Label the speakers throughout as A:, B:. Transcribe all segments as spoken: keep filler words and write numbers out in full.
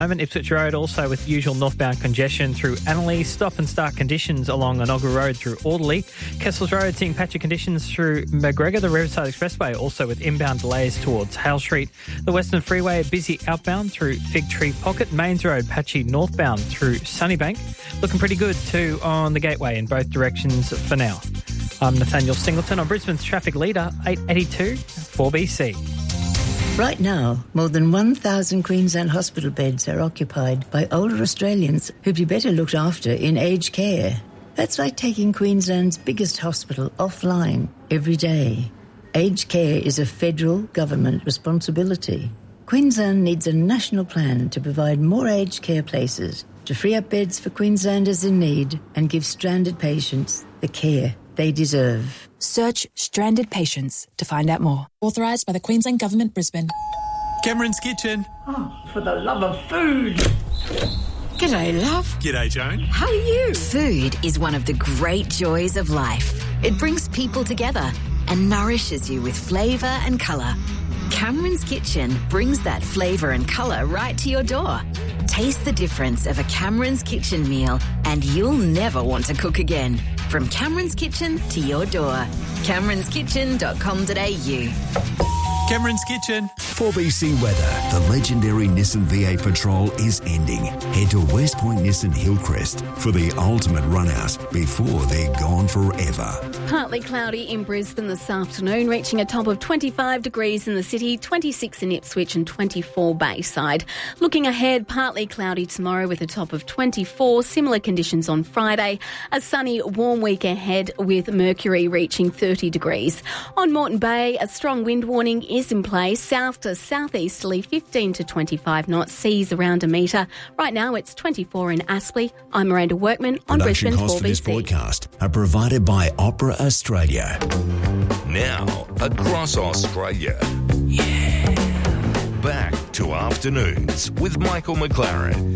A: Moment, Ipswich Road also with usual northbound congestion through Annalee, stop and start conditions along Onogra Road through Alderley. Kessels Road seeing patchy conditions through McGregor, the Riverside Expressway also with inbound delays towards Hale Street. The Western Freeway busy outbound through Fig Tree Pocket. Mains Road patchy northbound through Sunnybank. Looking pretty good too on the Gateway in both directions for now. I'm Nathaniel Singleton on Brisbane's traffic leader, eight eighty-two four B C.
B: Right now, more than one thousand Queensland hospital beds are occupied by older Australians who'd be better looked after in aged care. That's like taking Queensland's biggest hospital offline every day. Aged care is a federal government responsibility. Queensland needs a national plan to provide more aged care places, to free up beds for Queenslanders in need and give stranded patients the care they deserve.
C: Search Stranded Patients to find out more. Authorised by the Queensland Government, Brisbane.
D: Cameron's Kitchen.
E: Oh, for the love of food.
F: G'day, love.
D: G'day, Joan.
F: How are you?
G: Food is one of the great joys of life. It brings people together and nourishes you with flavour and colour. Cameron's Kitchen brings that flavour and colour right to your door. Taste the difference of a Cameron's Kitchen meal and you'll never want to cook again. From Cameron's Kitchen to your door. camerons kitchen dot com dot a u.
D: Cameron's Kitchen.
H: four B C weather. The legendary Nissan V eight Patrol is ending. Head to West Point Nissan Hillcrest for the ultimate run out before they're gone forever.
I: Partly cloudy in Brisbane this afternoon, reaching a top of twenty-five degrees in the city, twenty-six in Ipswich and twenty-four Bayside. Looking ahead, partly cloudy tomorrow with a top of twenty-four, similar conditions on Friday. A sunny, warm week ahead with Mercury reaching thirty degrees. On Moreton Bay, a strong wind warning is in place, south to southeasterly fifteen to twenty-five knots, seas around a metre. Right now it's twenty-four in Aspley. I'm Miranda Workman on
H: Production
I: Brisbane
H: costs
I: four
H: for
I: B
H: this
I: C.
H: broadcast are provided by Opera Australia.
J: Now, across Australia. Yeah. Back to Afternoons with Michael McLaren.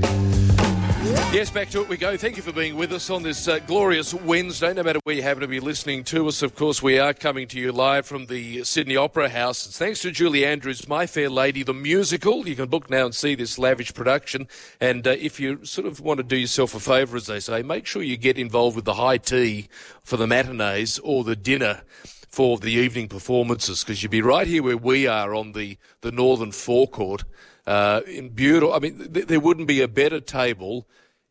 K: Yes, back to it we go. Thank you for being with us on this uh, glorious Wednesday. No matter where you happen to be listening to us, of course, we are coming to you live from the Sydney Opera House. It's thanks to Julie Andrews, My Fair Lady, the musical. You can book now and see this lavish production. And uh, if you sort of want to do yourself a favour, as they say, make sure you get involved with the high tea for the matinees or the dinner for the evening performances, because you'll be right here where we are on the, the northern forecourt. Uh, in beautiful, I mean, th- there wouldn't be a better table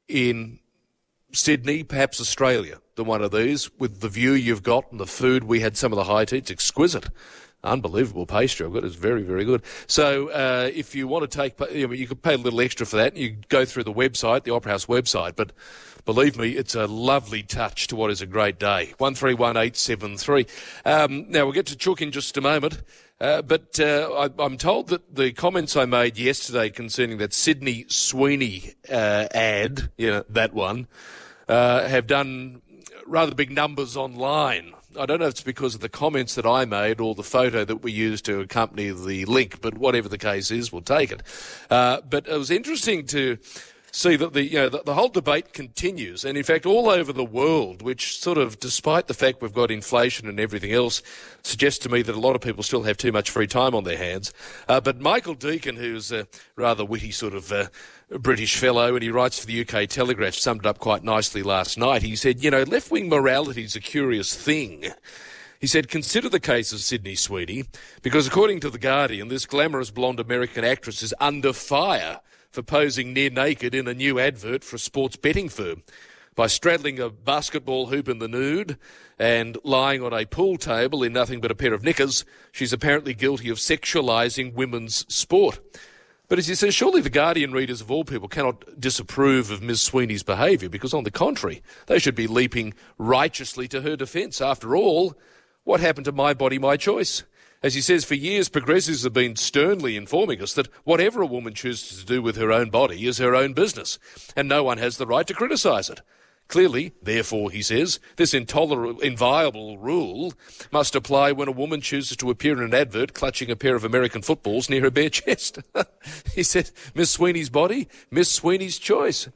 K: in Sydney, perhaps Australia, than one of these, with the view you've got and the food. We had some of the high tea. It's exquisite. Unbelievable pastry I've got. It's very, very good. So uh, if you want to take, you know, you could pay a little extra for that. You go through the website, the Opera House website. But believe me, it's a lovely touch to what is a great day. one three one eight seven three. Um, now, we'll get to Chook in just a moment. Uh, but uh, I, I'm told that the comments I made yesterday concerning that Sydney Sweeney uh, ad, you know, that one, uh, have done rather big numbers online. I don't know if it's because of the comments that I made or the photo that we used to accompany the link, but whatever the case is, we'll take it. Uh, but it was interesting to see that the you know the, the whole debate continues, and in fact all over the world, which sort of, despite the fact we've got inflation and everything else, suggests to me that a lot of people still have too much free time on their hands. Uh, but Michael Deacon, who's a rather witty sort of uh, British fellow, and he writes for the U K Telegraph, summed it up quite nicely last night. He said, you know, left-wing morality is a curious thing. He said, consider the case of Sydney Sweeney, because according to The Guardian, this glamorous blonde American actress is under fire for posing near naked in a new advert for a sports betting firm. By straddling a basketball hoop in the nude and lying on a pool table in nothing but a pair of knickers, she's apparently guilty of sexualising women's sport. But as he says, surely the Guardian readers of all people cannot disapprove of Miss Sweeney's behaviour, because on the contrary, they should be leaping righteously to her defence. After all, what happened to My Body, My Choice? As he says, for years, progressives have been sternly informing us that whatever a woman chooses to do with her own body is her own business, and no one has the right to criticise it. Clearly, therefore, he says, this intolerable, inviolable rule must apply when a woman chooses to appear in an advert clutching a pair of American footballs near her bare chest. He said, Miss Sweeney's body, Miss Sweeney's choice.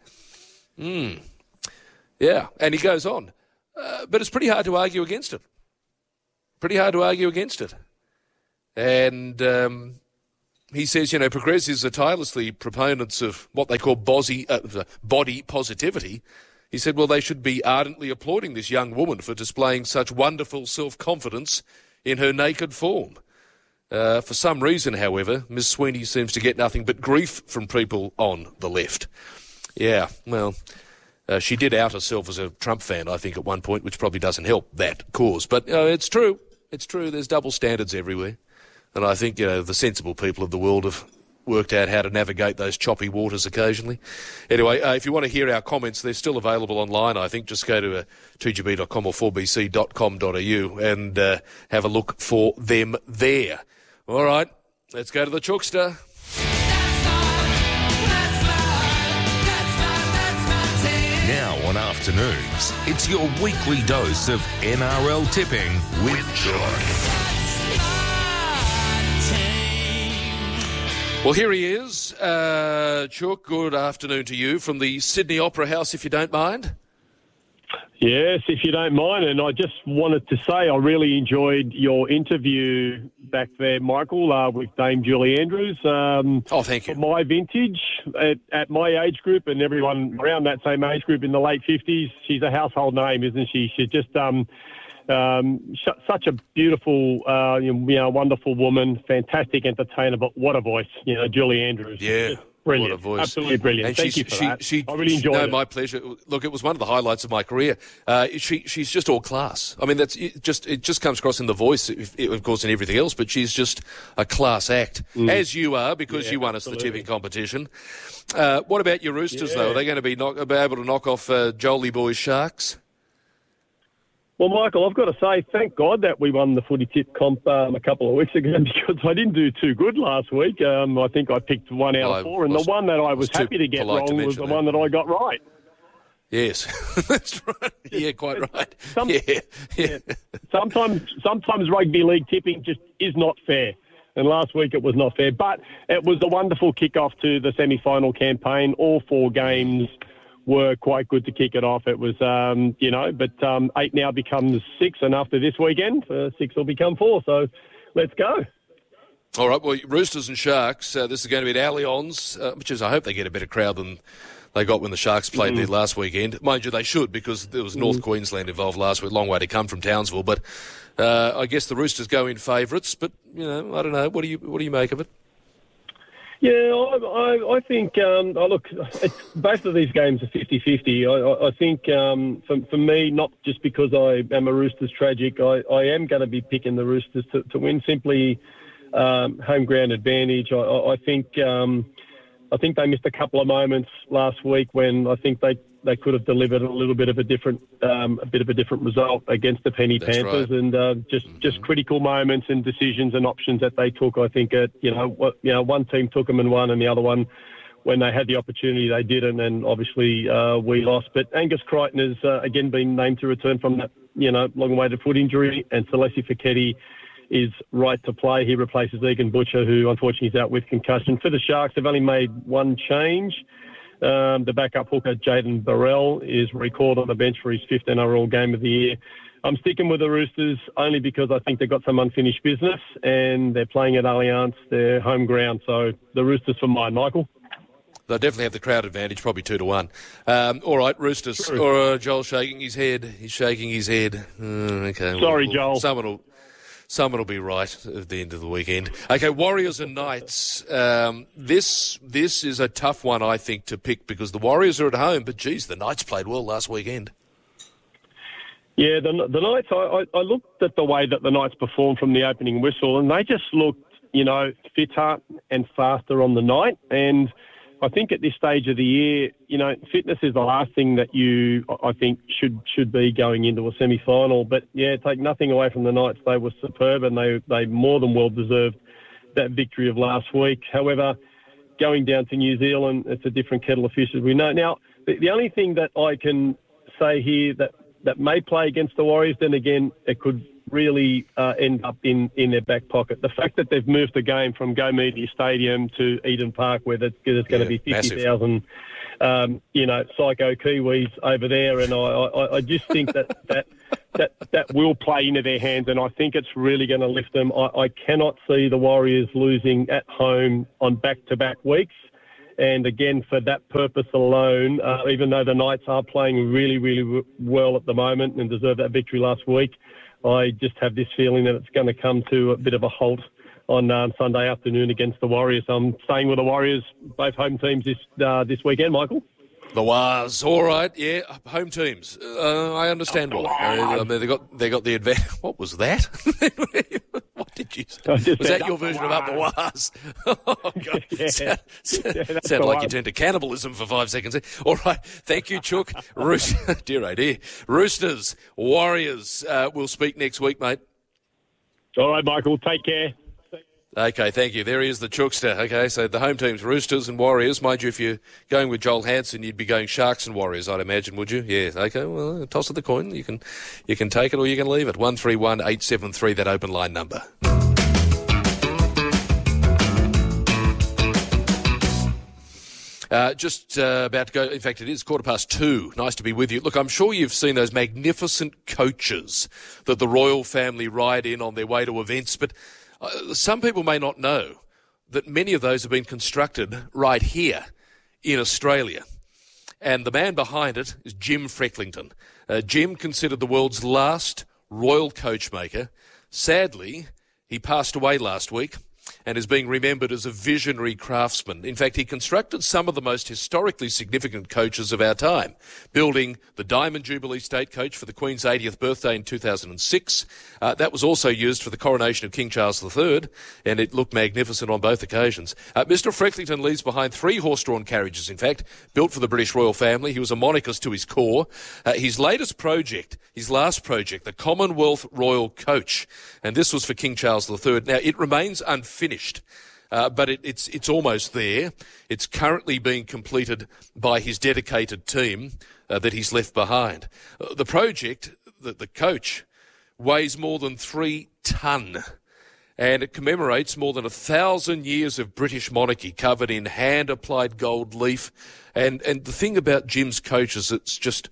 K: Hmm. Yeah, and he goes on. Uh, but it's pretty hard to argue against it. Pretty hard to argue against it. And um, he says, you know, progressives are tirelessly proponents of what they call bozzy, uh, body positivity. He said, well, they should be ardently applauding this young woman for displaying such wonderful self-confidence in her naked form. Uh, for some reason, however, Miz Sweeney seems to get nothing but grief from people on the left. Yeah, well, uh, she did out herself as a Trump fan, I think, at one point, which probably doesn't help that cause. But uh, it's true. It's true. There's double standards everywhere. And I think, you know, the sensible people of the world have worked out how to navigate those choppy waters occasionally. Anyway, uh, if you want to hear our comments, they're still available online, I think. Just go to uh, two g b dot com or four b c dot com dot a u and uh, have a look for them there. All right, let's go to the Chookster.
J: Now on Afternoons, it's your weekly dose of N R L tipping with Chook.
K: Well, here he is. Uh, Chook, good afternoon to you from the Sydney Opera House, if you don't mind.
L: Yes, if you don't mind. And I just wanted to say I really enjoyed your interview back there, Michael, uh, with Dame Julie Andrews. Um,
K: oh, thank you.
L: For my vintage, at, at my age group and everyone around that same age group in the late fifties, she's a household name, isn't she? She's just... Um, Um, sh- such a beautiful, uh, you know, wonderful woman, fantastic entertainer, but what a voice, you know, Julie Andrews.
K: Yeah,
L: brilliant,
K: what a voice.
L: Absolutely brilliant.
K: And
L: Thank you for
K: she,
L: that.
K: She,
L: I really enjoyed
K: no,
L: it.
K: my pleasure. Look, it was one of the highlights of my career. Uh, she, she's just all class. I mean, that's it just it just comes across in the voice, if, of course, and everything else. But she's just a class act, mm. as you are, because
L: yeah,
K: you won
L: absolutely.
K: us the tipping competition. Uh, what about your Roosters,
L: yeah.
K: though? Are they going to be, knock, be able to knock off uh, Jolie Boys Sharks?
L: Well, Michael, I've got to say, thank God that we won the footy tip comp um, a couple of weeks ago because I didn't do too good last week. Um, I think I picked one out
K: well,
L: of four, and
K: was,
L: the one that I was,
K: was
L: happy to get wrong
K: to
L: was the
K: that.
L: one that I got right.
K: Yes, that's right. Yeah, quite right.
L: Some,
K: yeah. Yeah.
L: yeah. Sometimes, sometimes rugby league tipping just is not fair. And last week it was not fair. But it was a wonderful kick-off to the semi-final campaign. All four games were quite good to kick it off. It was, um, you know, but um, eight now becomes six, and after this weekend, uh, six will become four. So let's go.
K: All right, well, Roosters and Sharks, uh, this is going to be at Allianz, uh, which is, I hope they get a better crowd than they got when the Sharks played mm. there last weekend. Mind you, they should, because there was North mm. Queensland involved last week, long way to come from Townsville. But uh, I guess the Roosters go in favourites, but, you know, I don't know. What do you, what do you make of it?
L: Yeah, I, I, I think, um, oh, look, it's, both of these games are fifty-fifty. I, I, I think, um, for, for me, not just because I am a Roosters tragic, I, I am going to be picking the Roosters to, to win, simply um, home ground advantage. I, I think um, I think they missed a couple of moments last week when I think they, they could have delivered a little bit of a different um, a bit of a different result against the Penny
K: That's
L: Panthers,
K: right.
L: and uh, just
K: mm-hmm.
L: just critical moments and decisions and options that they took. I think at you know what you know one team took them and won, and the other one, when they had the opportunity, they didn't, and obviously uh, we lost. But Angus Crichton has uh, again been named to return from that you know long-awaited foot injury, and Celeste Fekete is right to play. He replaces Egan Butcher, who unfortunately is out with concussion. For the Sharks, they've only made one change. Um, the backup hooker, Jaden Burrell, is recalled on the bench for his fifth N R L game of the year. I'm sticking with the Roosters only because I think they've got some unfinished business and they're playing at Allianz, their home ground. So the Roosters for mine, Michael.
K: They'll definitely have the crowd advantage, probably two to one. Um, all right, Roosters.
L: True.
K: Or uh, Joel shaking his head. He's shaking his head. Uh, okay.
L: Sorry,
K: well,
L: Joel.
K: Someone will... Someone will be right at the end of the weekend. Okay, Warriors and Knights. Um, this this is a tough one, I think, to pick because the Warriors are at home, but, geez, the Knights played well last weekend.
L: Yeah, the, the Knights, I, I, I looked at the way that the Knights performed from the opening whistle, and they just looked, you know, fitter and faster on the night. And I think at this stage of the year, you know, fitness is the last thing that you, I think, should should be going into a semi-final. But, yeah, take nothing away from the Knights. They were superb and they, they more than well deserved that victory of last week. However, going down to New Zealand, it's a different kettle of fish, as we know. Now, the, the only thing that I can say here that, that may play against the Warriors, then again, it could really uh, end up in, in their back pocket. The fact that they've moved the game from Go Media Stadium to Eden Park, where there's, there's going to
K: yeah,
L: be fifty thousand, um, you know, psycho Kiwis over there, and I, I, I just think that, that that that will play into their hands, and I think it's really going to lift them. I, I cannot see the Warriors losing at home on back-to-back weeks. And again, for that purpose alone, uh, even though the Knights are playing really, really w- well at the moment and deserved that victory last week, I just have this feeling that it's going to come to a bit of a halt on um, Sunday afternoon against the Warriors. I'm staying with the Warriors, both home teams this uh, this weekend, Michael.
K: The Wars, all right, yeah, home teams. Uh, I understand why. Uh, I mean, they got they got the advantage. What was that? What did you say? Was that your version of Up the Wars? Oh, God.
L: Yeah.
K: Sound, sound,
L: Yeah,
K: sounded like you turned to cannibalism for five seconds. All right, thank you, Chook. Roos- dear, oh dear. Roosters, Warriors. Uh, we'll speak next week, mate.
L: All right, Michael, take care.
K: Okay, thank you. There he is, the Chookster. Okay, so the home teams, Roosters and Warriors. Mind you, if you're going with Joel Hansen, you'd be going Sharks and Warriors, I'd imagine, would you? Yeah, okay, well, toss of the coin. You can you can take it or you can leave it. one three one eight seven three, that open line number. Uh, just uh, about to go, in fact it is quarter past two. Nice to be with you. Look, I'm sure you've seen those magnificent coaches that the royal family ride in on their way to events, but uh, some people may not know that many of those have been constructed right here in Australia. And the man behind it is Jim Frecklington. Uh, Jim, considered the world's last royal coachmaker. Sadly, he passed away last week and is being remembered as a visionary craftsman. In fact, he constructed some of the most historically significant coaches of our time, building the Diamond Jubilee State Coach for the Queen's eightieth birthday in two thousand six. Uh, that was also used for the coronation of King Charles the Third, and it looked magnificent on both occasions. Uh, Mister Frecklington leaves behind three horse-drawn carriages, in fact, built for the British royal family. He was a monarchist to his core. Uh, his latest project, his last project, the Commonwealth Royal Coach, and this was for King Charles the Third. Now, it remains unfinished. Uh, but it, it's it's almost there. It's currently being completed by his dedicated team uh, that he's left behind. Uh, the project, the, the coach, weighs more than three tonne, and it commemorates more than a thousand years of British monarchy covered in hand-applied gold leaf. And, and the thing about Jim's coaches, it's just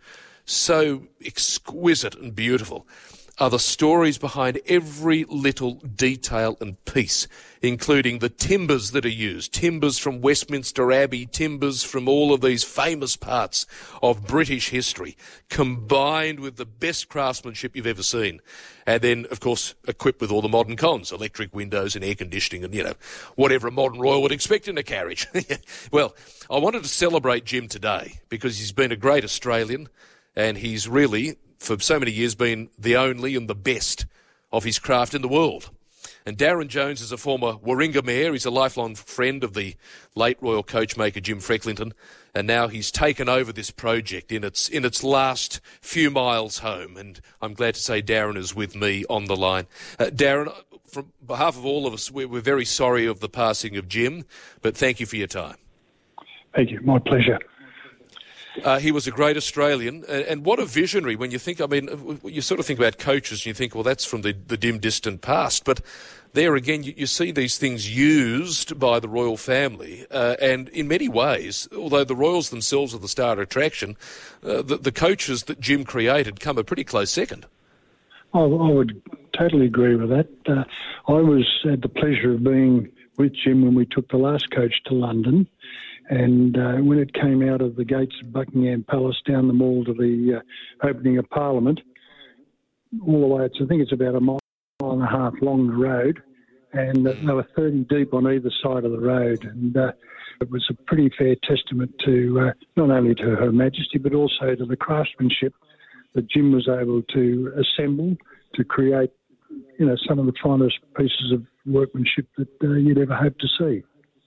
K: so exquisite and beautiful, are the stories behind every little detail and piece, including the timbers that are used, timbers from Westminster Abbey, timbers from all of these famous parts of British history, combined with the best craftsmanship you've ever seen. And then, of course, equipped with all the modern cons, electric windows and air conditioning and, you know, whatever a modern royal would expect in a carriage. Well, I wanted to celebrate Jim today because he's been a great Australian and he's really, for so many years, been the only and the best of his craft in the world. And Darren Jones is a former Warringah mayor. He's a lifelong friend of the late royal coachmaker Jim Frecklington, and now he's taken over this project in its in its last few miles home. And I'm glad to say Darren is with me on the line. Uh, Darren, from behalf of all of us, we're, we're very sorry of the passing of Jim, but thank you for your time.
M: Thank you. My pleasure.
K: Uh, he was a great Australian, and, and what a visionary when you think, I mean, you sort of think about coaches and you think, well, that's from the, the dim, distant past. But there again, you, you see these things used by the royal family, uh, and in many ways, although the royals themselves are the star attraction, uh, the, the coaches that Jim created come a pretty close second.
M: I, I would totally agree with that. Uh, I was had the pleasure of being with Jim when we took the last coach to London. And uh, when it came out of the gates of Buckingham Palace down the mall to the uh, opening of Parliament, all the way, it's, I think it's about a mile and a half long the road, and uh, they were thirty deep on either side of the road. And uh, it was a pretty fair testament to uh, not only to Her Majesty, but also to the craftsmanship that Jim was able to assemble to create, you know, some of the finest pieces of workmanship that uh, you'd ever hope to see.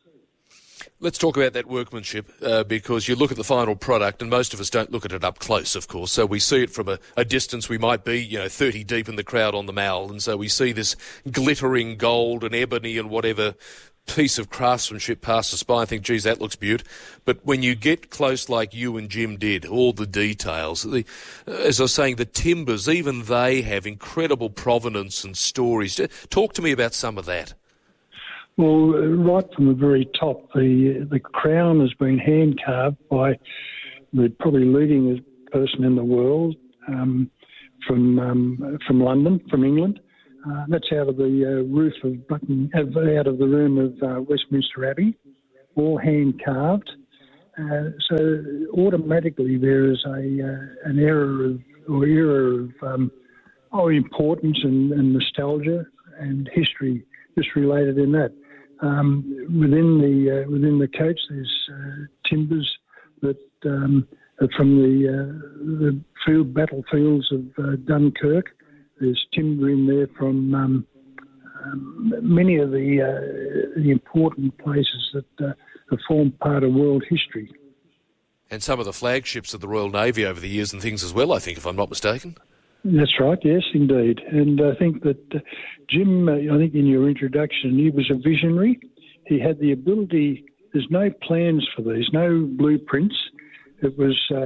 K: Let's talk about that workmanship, uh, because you look at the final product, and most of us don't look at it up close, of course. So we see it from a, a distance. We might be, you know, thirty deep in the crowd on the Mall, and so we see this glittering gold and ebony and whatever piece of craftsmanship pass us by and think, geez, that looks beaut. But when you get close like you and Jim did, all the details, the, as I was saying, the timbers, even they have incredible provenance and stories. Talk to me about some of that.
M: Well, right from the very top, the the crown has been hand-carved by the probably leading person in the world. Um, from um, from London, from England. Uh, that's out of the uh, roof of Button, out of the room of uh, Westminster Abbey, all hand carved. Uh, so automatically there is a uh, an era of or era of um, oh importance and, and nostalgia and history just related in that. Um, within the uh, within the coach, there's uh, timbers that um, are from the uh, the field battlefields of uh, Dunkirk. There's timber in there from um, um, many of the uh, the important places that uh, have formed part of world history.
K: And some of the flagships of the Royal Navy over the years and things as well, I think, if I'm not mistaken.
M: That's right, yes, indeed. And I think that uh, Jim, uh, I think in your introduction, he was a visionary. He had the ability, there's no plans for these, no blueprints. It was uh,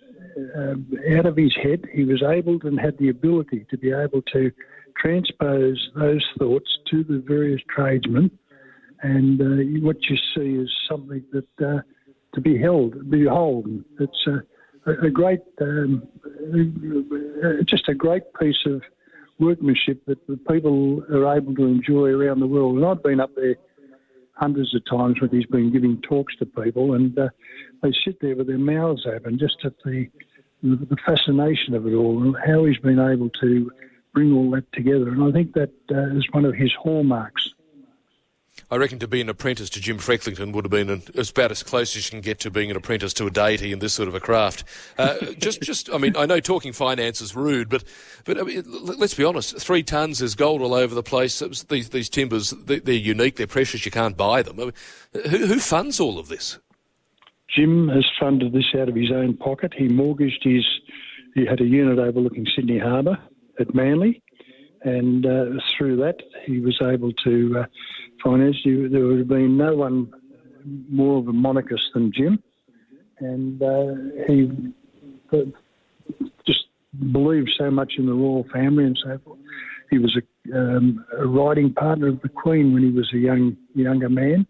M: uh, out of his head. He was able and had the ability to be able to transpose those thoughts to the various tradesmen. And uh, what you see is something that uh, to be held, beholden. It's uh, a, a great, um, uh, just a great piece of workmanship that the people are able to enjoy around the world. And I've been up there hundreds of times when he's been giving talks to people, and uh, they sit there with their mouths open just at the the fascination of it all and how he's been able to bring all that together. And I think that uh, is one of his hallmarks.
K: I reckon to be an apprentice to Jim Frecklington would have been an, about as close as you can get to being an apprentice to a deity in this sort of a craft. Uh, just, just, I mean, I know talking finance is rude, but, but I mean, let's be honest. Three tons, there's gold all over the place. These, these timbers, they're unique, they're precious. You can't buy them. I mean, who, who funds all of this?
M: Jim has funded this out of his own pocket. He mortgaged his. He had a unit overlooking Sydney Harbour at Manly, and uh, through that he was able to. Uh, Financially, there would have been no one more of a monarchist than Jim, and uh, he just believed so much in the royal family and so forth. He was a, um, a riding partner of the Queen when he was a young younger man.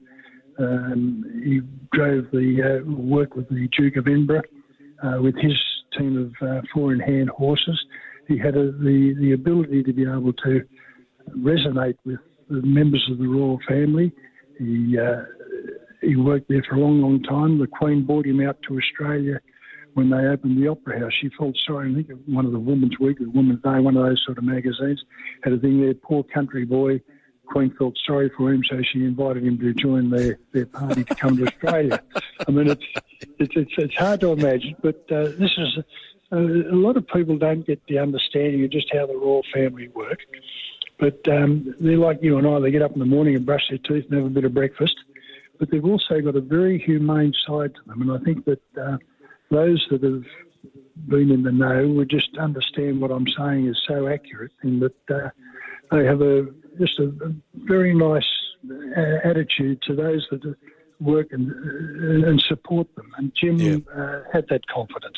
M: Um, he drove the uh, work with the Duke of Edinburgh uh, with his team of uh, four-in-hand horses. He had a, the the ability to be able to resonate with the members of the royal family. He uh, he worked there for a long, long time. The Queen brought him out to Australia when they opened the Opera House. She felt sorry. I think one of the Women's Week, or Women's Day, one of those sort of magazines, had a thing there, poor country boy. Queen felt sorry for him, so she invited him to join their, their party to come to Australia. I mean, it's it's it's, it's hard to imagine, but uh, this is a, a lot of people don't get the understanding of just how the royal family work. But um, they're like you and I. They get up in the morning and brush their teeth and have a bit of breakfast. But they've also got a very humane side to them. And I think that uh, those that have been in the know would just understand what I'm saying is so accurate, in that uh, they have a just a, a very nice uh, attitude to those that work and, uh, and support them. And Jim yeah. uh, had that confidence.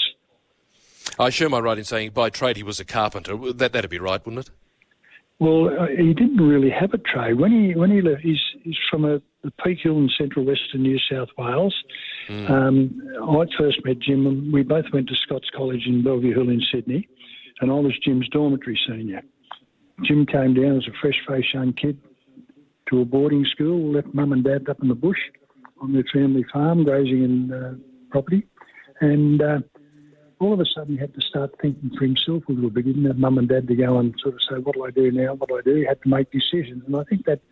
K: I assume I'm right in saying by trade he was a carpenter. That, that'd be right, wouldn't it?
M: Well, uh, he didn't really have a trade. When he when he left, he's, he's from a, the Peak Hill in central western New South Wales. Mm. Um, I first met Jim, and we both went to Scots College in Bellevue Hill in Sydney, and I was Jim's dormitory senior. Jim came down as a fresh-faced young kid to a boarding school, left mum and dad up in the bush on their family farm, grazing in uh, property, and uh, all of a sudden he had to start thinking for himself a little bit. He didn't have mum and dad to go and sort of say, what do I do now, what do I do? He had to make decisions. And I think that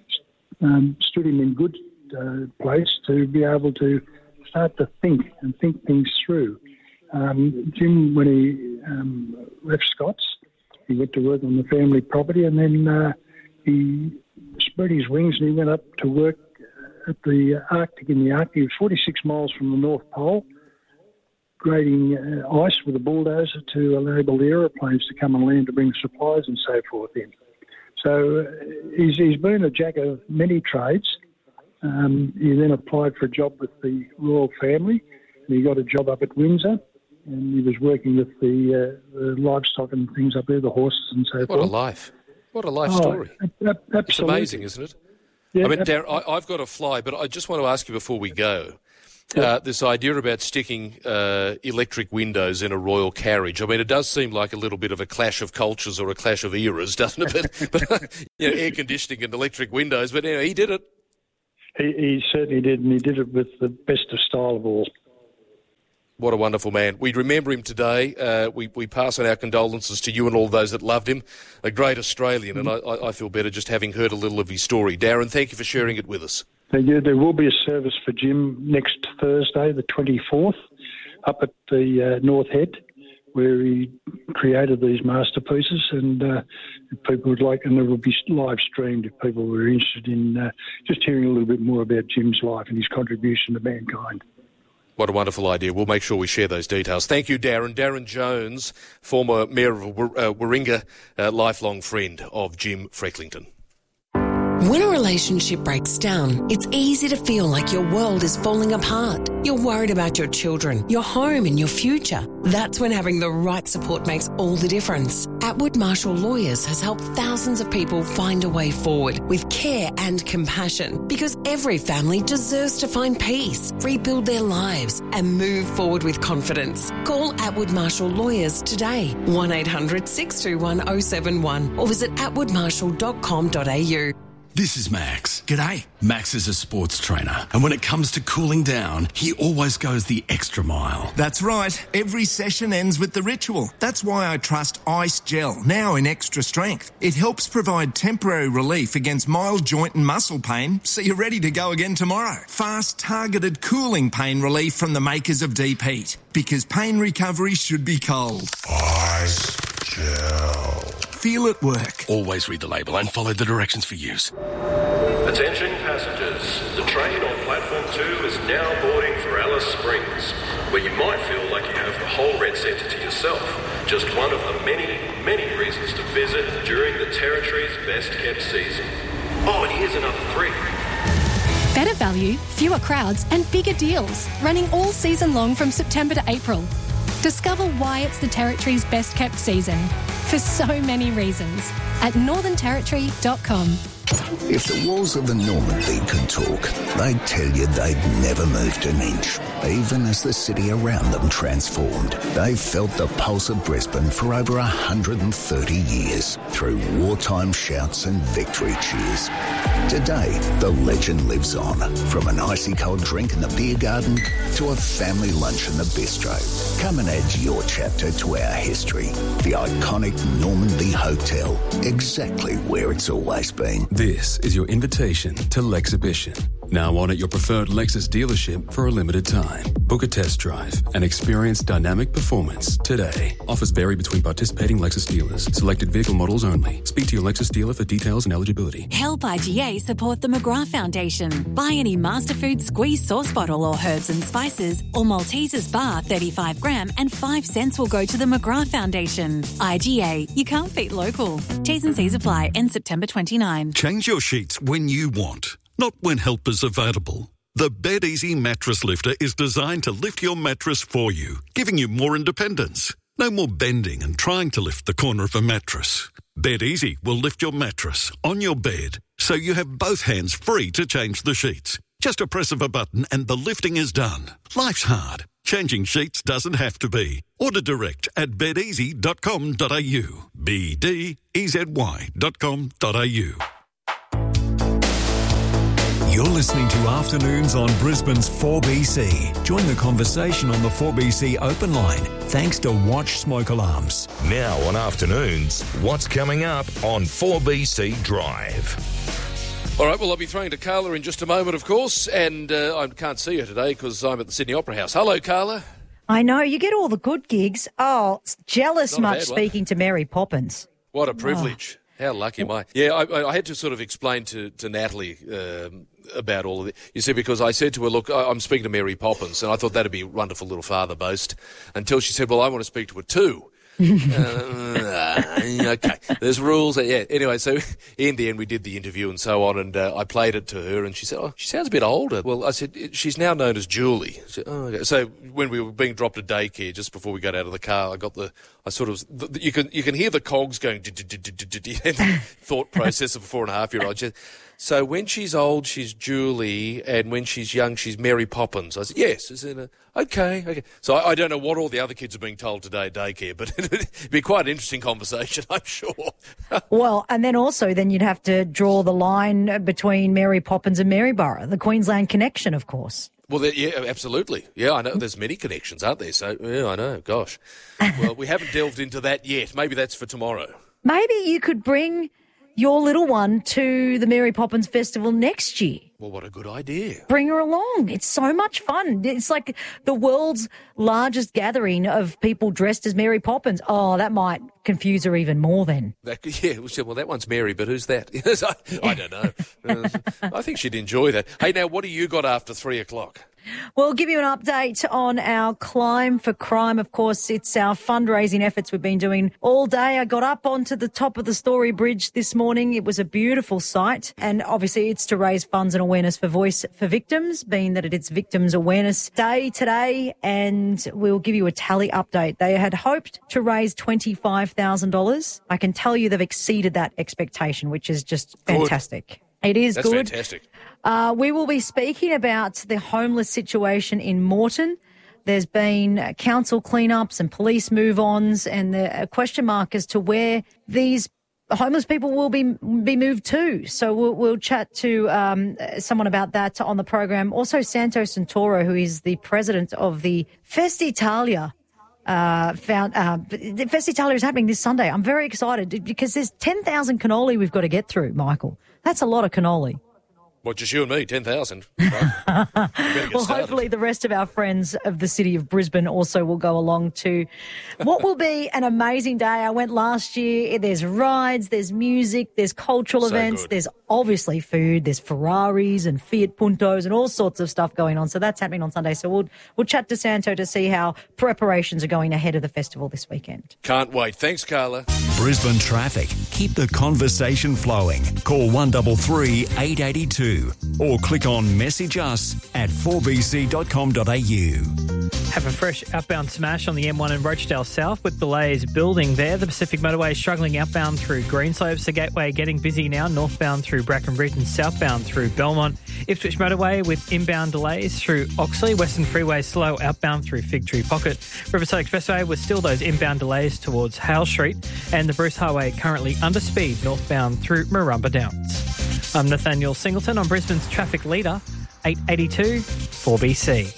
M: um, stood him in good uh, place to be able to start to think and think things through. Um, Jim, when he um, left Scots, he went to work on the family property, and then uh, he spread his wings and he went up to work at the Arctic, in the Arctic. He was forty-six miles from the North Pole, grading uh, ice with a bulldozer to enable the aeroplanes to come and land to bring supplies and so forth in. So uh, he's, he's been a jack of many trades. Um, he then applied for a job with the royal family, and he got a job up at Windsor, and he was working with the, uh, the livestock and things up there, the horses and so
K: what
M: forth.
K: What a life. What a life
M: oh,
K: story.
M: Absolutely.
K: It's amazing, isn't it?
M: Yeah,
K: I mean, Darren, I, I've got to fly, but I just want to ask you before we go, uh, this idea about sticking uh, electric windows in a royal carriage. I mean, it does seem like a little bit of a clash of cultures or a clash of eras, doesn't it? But, but you know, air conditioning and electric windows. But anyway, he did it.
M: He, he certainly did, and he did it with the best of style of all.
K: What a wonderful man. We remember him today. Uh, we, we pass on our condolences to you and all those that loved him. A great Australian, and I, I feel better just having heard a little of his story. Darren, thank you for sharing it with us.
M: Thank you. There will be a service for Jim next Thursday, the twenty-fourth, up at the uh, North Head, where he created these masterpieces, and uh, if people would like, and it will be live streamed if people were interested in uh, just hearing a little bit more about Jim's life and his contribution to mankind.
K: What a wonderful idea. We'll make sure we share those details. Thank you, Darren. Darren Jones, former Mayor of uh, Warringah, uh, lifelong friend of Jim Frecklington.
N: When a relationship breaks down, it's easy to feel like your world is falling apart. You're worried about your children, your home and your future. That's when having the right support makes all the difference. Atwood Marshall Lawyers has helped thousands of people find a way forward with care and compassion, because every family deserves to find peace, rebuild their lives and move forward with confidence. Call Atwood Marshall Lawyers today, one eight hundred six two one oh seven one, or visit atwood marshall dot com dot a u.
O: This is Max. G'day. Max is a sports trainer, and when it comes to cooling down, he always goes the extra mile.
P: That's right. Every session ends with the ritual. That's why I trust Ice Gel, now in extra strength. It helps provide temporary relief against mild joint and muscle pain, so you're ready to go again tomorrow. Fast, targeted cooling pain relief from the makers of Deep Heat, because pain recovery should be cold.
O: Ice Gel.
P: Feel it work.
O: Always read the label and follow the directions for use.
Q: Attention passengers, the train on platform two is now boarding for Alice Springs, where you might feel like you have the whole Red Centre to yourself. Just one of the many, many reasons to visit during the Territory's best kept season. Oh, and here's another three.
R: Better value, fewer crowds and bigger deals, running all season long from September to April. Discover why it's the Territory's best kept season, for so many reasons, at northern territory dot com.
H: If the walls of the Normandy could talk, they'd tell you they'd never moved an inch, even as the city around them transformed. They've felt the pulse of Brisbane for over one hundred thirty years, through wartime shouts and victory cheers. Today, the legend lives on, from an icy cold drink in the beer garden to a family lunch in the bistro. Come and add your chapter to our history. The iconic Normandy Hotel, exactly where it's always been.
S: This is your invitation to Lexhibition. Now on at your preferred Lexus dealership for a limited time. Book a test drive and experience dynamic performance today. Offers vary between participating Lexus dealers. Selected vehicle models only. Speak to your Lexus dealer for details and eligibility.
T: Help I G A support the McGrath Foundation. Buy any Masterfood squeeze sauce bottle or herbs and spices, or Maltesers bar thirty-five gram, and five cents will go to the McGrath Foundation. I G A, you can't beat local. T's and C's apply. End September twenty-ninth.
U: Change your sheets when you want, not when help is available. The BedEasy Mattress Lifter is designed to lift your mattress for you, giving you more independence. No more bending and trying to lift the corner of a mattress. BedEasy will lift your mattress on your bed, so you have both hands free to change the sheets. Just a press of a button and the lifting is done. Life's hard. Changing sheets doesn't have to be. Order direct at bed easy dot com dot a u. B D E Z Y dot com dot a u.
H: You're listening to Afternoons on Brisbane's four B C. Join the conversation on the four B C open line, thanks to Watch Smoke Alarms.
J: Now on Afternoons, what's coming up on four B C Drive?
K: All right, well, I'll be throwing to Carla in just a moment, of course, and uh, I can't see her today because I'm at the Sydney Opera House. Hello, Carla.
V: I know, you get all the good gigs. Oh, jealous
K: Not a
V: much
K: bad one.
V: speaking to Mary Poppins.
K: What a privilege. Oh. How lucky am I? Yeah, I, I had to sort of explain to, to Natalie um, about all of it. You see, because I said to her, look, I'm speaking to Mary Poppins, and I thought that'd be a wonderful little father boast, until she said, well, I want to speak to her too. uh, okay, there's rules. Yeah. Anyway, so in the end, we did the interview and so on, and uh, I played it to her, and she said, "Oh, she sounds a bit older." Well, I said, "She's now known as Julie." Said, oh, okay. So when we were being dropped at daycare, just before we got out of the car, I got the, I sort of, the, the, you can you can hear the cogs going, thought process of a four and a half year old. So when she's old, she's Julie, and when she's young, she's Mary Poppins. I said, yes. I said, uh, okay, okay. So I, I don't know what all the other kids are being told today at daycare, but it'd be quite an interesting conversation, I'm sure.
V: Well, and then also then you'd have to draw the line between Mary Poppins and Maryborough, the Queensland connection, of course.
K: Well, yeah, absolutely. Yeah, I know. There's many connections, aren't there? So, yeah, I know. Gosh. Well, we haven't delved into that yet. Maybe that's for tomorrow.
V: Maybe you could bring your little one to the Mary Poppins Festival next year.
K: Well, what a good idea.
V: Bring her along. It's so much fun. It's like the world's largest gathering of people dressed as Mary Poppins. Oh, that might confuse her even more then.
K: That, yeah, well, that one's Mary, but who's that? I, I don't know. I think she'd enjoy that. Hey, now, what do you got after three o'clock?
V: We'll give you an update on our Climb for Crime. Of course, it's our fundraising efforts we've been doing all day. I got up onto the top of the Story Bridge this morning. It was a beautiful sight. And obviously it's to raise funds and awareness for Voice for Victims, being that it's Victims Awareness Day today. And we'll give you a tally update. They had hoped to raise twenty-five thousand dollars. I can tell you they've exceeded that expectation, which is just fantastic. Good. It is
K: That's
V: good.
K: That's fantastic.
V: Uh, we will be speaking about the homeless situation in Moreton. There's been uh, council cleanups and police move-ons, and the a question mark as to where these homeless people will be be moved to. So we'll, we'll chat to um, someone about that on the program. Also, Santo Santoro, who is the president of the Festitalia. Uh, found, uh, the Festitalia is happening this Sunday. I'm very excited because there's ten thousand cannoli we've got to get through, Michael. That's a lot of cannoli.
K: Well, just you and me, ten thousand. Right?
V: Well, hopefully the rest of our friends of the city of Brisbane also will go along too. What will be an amazing day. I went last year. There's rides, there's music, there's cultural
K: So
V: events,
K: good.
V: there's obviously food, there's Ferraris and Fiat Puntos and all sorts of stuff going on. So that's happening on Sunday. So we'll, we'll chat to Santo to see how preparations are going ahead of the festival this weekend.
K: Can't wait. Thanks, Carla.
A: Brisbane traffic. Keep the conversation flowing. Call one three three, eight eight two or click on message us at four b c dot com dot a u.
B: Have a fresh outbound smash on the M one in Rochdale South with delays building there. The Pacific Motorway is struggling outbound through Greenslopes. The Gateway getting busy now, northbound through Brackenridge and southbound through Belmont. Ipswich Motorway with inbound delays through Oxley. Western Freeway slow outbound through Fig Tree Pocket. Riverside Expressway with still those inbound delays towards Hale Street. And the Bruce Highway currently under speed northbound through Marumba Downs. I'm Nathaniel Singleton on Brisbane's traffic leader, eight eighty-two four B C.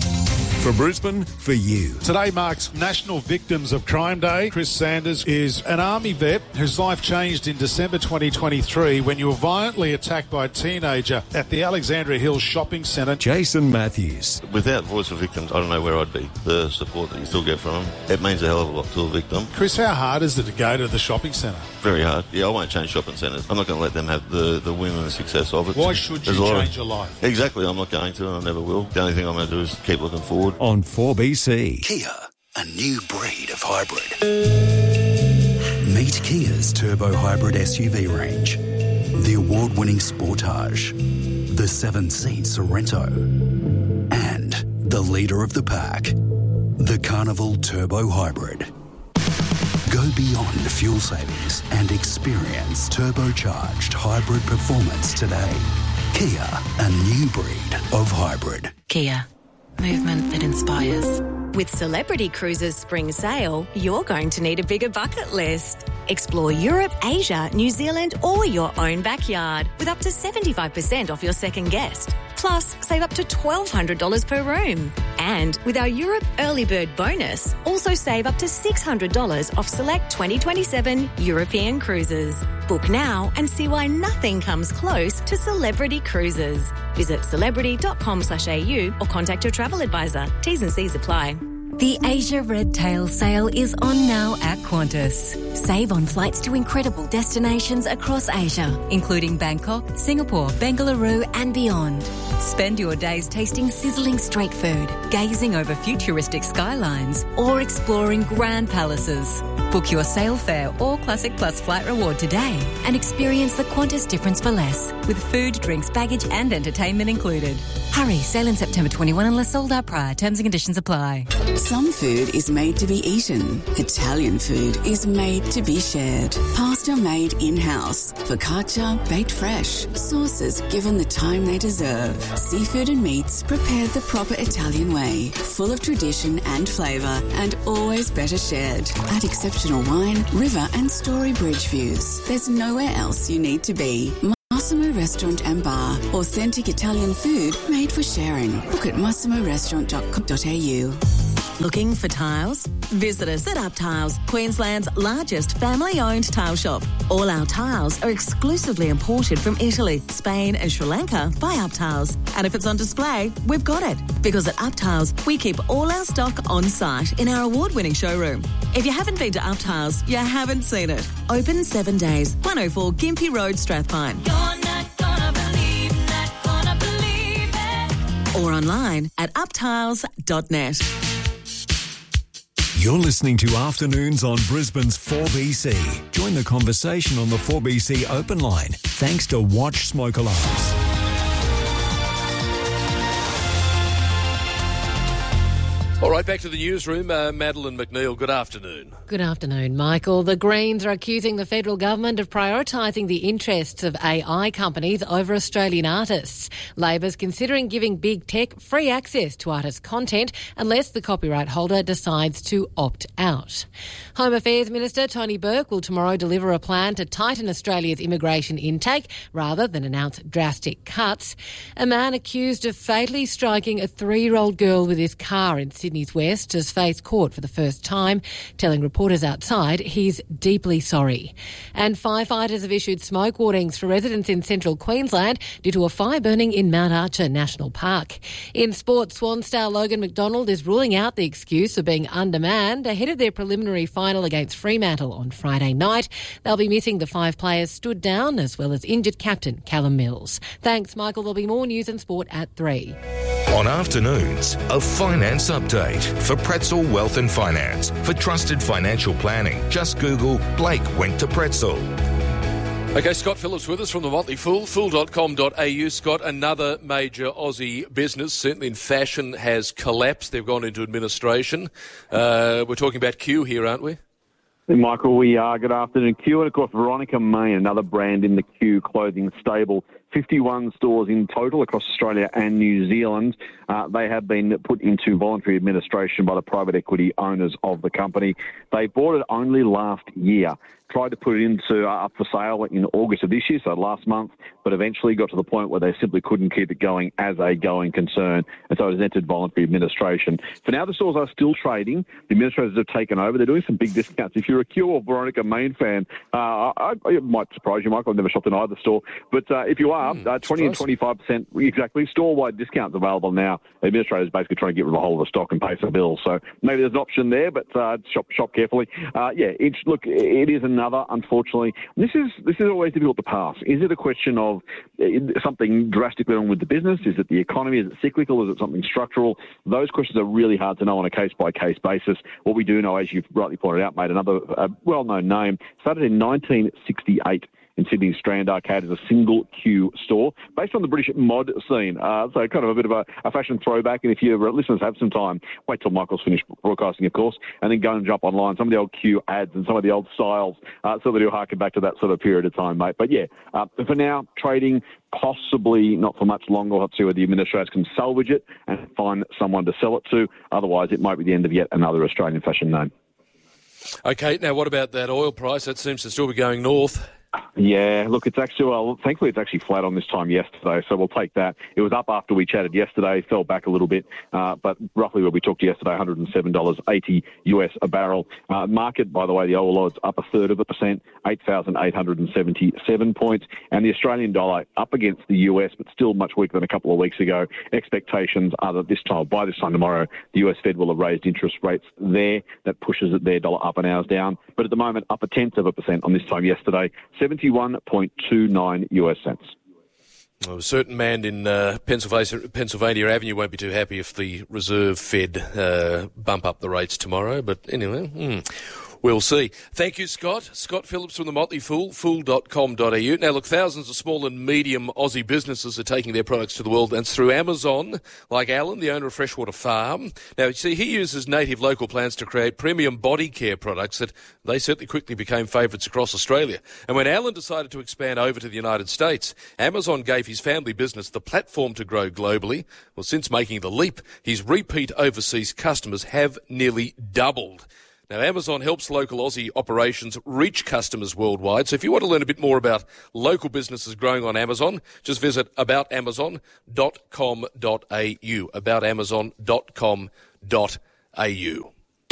A: For Brisbane, for you.
W: Today marks National Victims of Crime Day. Chris Sanders is an Army vet whose life changed in December twenty twenty-three when you were violently attacked by a teenager at the Alexandria Hills Shopping Centre.
A: Jason Matthews.
X: Without Voice for Victims, I don't know where I'd be. The support that you still get from them, it means a hell of a lot to a victim.
W: Chris, how hard is it to go to the shopping centre?
X: Very hard. Yeah, I won't change shopping centres. I'm not going to let them have the, the win and the success of it.
W: Why should
X: There's
W: you
X: a lot
W: change
X: of-
W: your life?
X: Exactly, I'm not going to and I never will. The only thing I'm going to do is keep looking forward.
A: On four B C.
H: Kia, a new breed of hybrid. Meet Kia's turbo hybrid S U V range. The award-winning Sportage, the seven-seat Sorrento, and the leader of the pack, the Carnival Turbo Hybrid. Go beyond fuel savings and experience turbocharged hybrid performance today. Kia, a new breed of hybrid.
G: Kia, movement that inspires. With Celebrity Cruises Spring Sale, you're going to need a bigger bucket list. Explore Europe, Asia, New Zealand, or your own backyard with up to seventy-five percent off your second guest. Plus, save up to twelve hundred dollars per room. And with our Europe Early Bird bonus, also save up to six hundred dollars off select twenty twenty-seven European cruises. Book now and see why nothing comes close to Celebrity Cruises. Visit celebrity.com slash au or contact your travel advisor. T's and C's apply.
Y: The Asia Red Tail sale is on now at Qantas. Save on flights to incredible destinations across Asia, including Bangkok, Singapore, Bengaluru and beyond. Spend your days tasting sizzling street food, gazing over futuristic skylines or exploring grand palaces. Book your sail fare or Classic Plus flight reward today and experience the Qantas difference for less with food, drinks, baggage and entertainment included. Hurry, sail in September twenty-first unless sold out prior. Terms and conditions apply.
Z: Some food is made to be eaten. Italian food is made
C: made to be shared. Pasta made in-house. Focaccia baked fresh. Sauces given the time they deserve. Seafood and meats prepared the proper Italian way. Full of tradition and flavour, and always better shared. At exceptional wine, river and story bridge views. There's nowhere else you need to be. Massimo Restaurant and Bar. Authentic Italian food made for sharing. Book at massimo restaurant dot com dot a u.
D: Looking for tiles? Visit us at Up Tiles, Queensland's largest family-owned tile shop. All our tiles are exclusively imported from Italy, Spain and Sri Lanka by Up Tiles. And if it's on display, we've got it. Because at Up Tiles, we keep all our stock on site in our award-winning showroom. If you haven't been to Up Tiles, you haven't seen it. Open seven days, one oh four Gympie Road, Strathpine.
E: You're not gonna believe, not gonna believe it.
D: Or online at up tiles dot net.
A: You're listening to Afternoons on Brisbane's four B C. Join the conversation on the four B C open line, thanks to Watch Smoke Alarms.
K: All right, back to the newsroom. Uh, Madeline McNeil, good afternoon.
F: Good afternoon, Michael. The Greens are accusing the federal government of prioritising the interests of A I companies over Australian artists. Labor's considering giving big tech free access to artist content unless the copyright holder decides to opt out. Home Affairs Minister Tony Burke will tomorrow deliver a plan to tighten Australia's immigration intake rather than announce drastic cuts. A man accused of fatally striking a three-year-old girl with his car in Sydney Sydney's West has faced court for the first time, telling reporters outside he's deeply sorry. And firefighters have issued smoke warnings for residents in central Queensland due to a fire burning in Mount Archer National Park. In sport, Swan star Logan McDonald is ruling out the excuse of being undermanned ahead of their preliminary final against Fremantle on Friday night. They'll be missing the five players stood down as well as injured captain Callum Mills. Thanks, Michael. There'll be more news and sport at three.
J: On Afternoons, a finance update for Pretzel Wealth and Finance. For trusted financial planning, just Google Blake went to Pretzel.
K: Okay, Scott Phillips with us from the Motley Fool, fool dot com dot a u. Scott, another major Aussie business, certainly in fashion, has collapsed. They've gone into administration. Uh, we're talking about Q here, aren't we?
I: Hey, Michael, we are. Good afternoon. Q, and of course, Veronica Main, another brand in the Q clothing stable. fifty-one stores in total across Australia and New Zealand. Uh, they have been put into voluntary administration by the private equity owners of the company. They bought it only last year. Tried to put it into uh, up for sale in August of this year, so last month, but eventually got to the point where they simply couldn't keep it going as a going concern, and so it has entered voluntary administration. For now, the stores are still trading. The administrators have taken over. They're doing some big discounts. If you're a Q or Veronica Main fan, uh, I, I, it might surprise you, Michael. I've never shopped in either store, but uh, if you are, mm, uh, twenty and twenty-five percent exactly store-wide discounts available now. The administrators basically trying to get rid of the whole of the stock and pay some bills, so maybe there's an option there, but uh, shop shop carefully. Uh, yeah, it's, look, it is another. Unfortunately, this is this is always difficult to pass. Is it a question of something drastically wrong with the business? Is it the economy? Is it cyclical? Is it something structural? Those questions are really hard to know on a case-by-case basis. What we do know, as you've rightly pointed out, mate, another uh, well-known name, started in nineteen sixty-eight. In Sydney's Strand Arcade as a single Q store based on the British mod scene. Uh, so kind of a bit of a, a fashion throwback. And if your listeners have some time, wait till Michael's finished broadcasting, of course, and then go and jump online. Some of the old Q ads and some of the old styles, uh, so that you'll harken back to that sort of period of time, mate. But yeah, uh, for now, trading possibly not for much longer. We'll have to see whether the administrators can salvage it and find someone to sell it to. Otherwise, it might be the end of yet another Australian fashion name.
K: Okay, now what about that oil price? That seems to still be going north.
I: Yeah, look, it's actually, well, thankfully it's actually flat on this time yesterday, so we'll take that. It was up after we chatted yesterday, fell back a little bit, uh, but roughly where we talked yesterday, one hundred seven dollars eighty U S a barrel. Uh, market, by the way, the oil odds up a third of a percent, eight thousand eight hundred seventy-seven points, and the Australian dollar up against the U S, but still much weaker than a couple of weeks ago. Expectations are that this time, by this time tomorrow, the U S Fed will have raised interest rates there. That pushes their dollar up and ours down, but at the moment, up a tenth of a percent on this time yesterday, seventy-one point two nine U S cents.
K: Well, a certain man in uh, Pennsylvania, Pennsylvania Avenue won't be too happy if the Reserve Fed uh, bump up the rates tomorrow. But anyway, hmm. We'll see. Thank you, Scott. Scott Phillips from the Motley Fool, fool dot com dot a u. Now, look, thousands of small and medium Aussie businesses are taking their products to the world, and it's through Amazon, like Alan, the owner of Freshwater Farm. Now, you see, he uses native local plants to create premium body care products that they certainly quickly became favourites across Australia. And when Alan decided to expand over to the United States, Amazon gave his family business the platform to grow globally. Well, since making the leap, his repeat overseas customers have nearly doubled. Now, Amazon helps local Aussie operations reach customers worldwide. So if you want to learn a bit more about local businesses growing on Amazon, just visit about amazon dot com dot a u, about amazon dot com dot a u.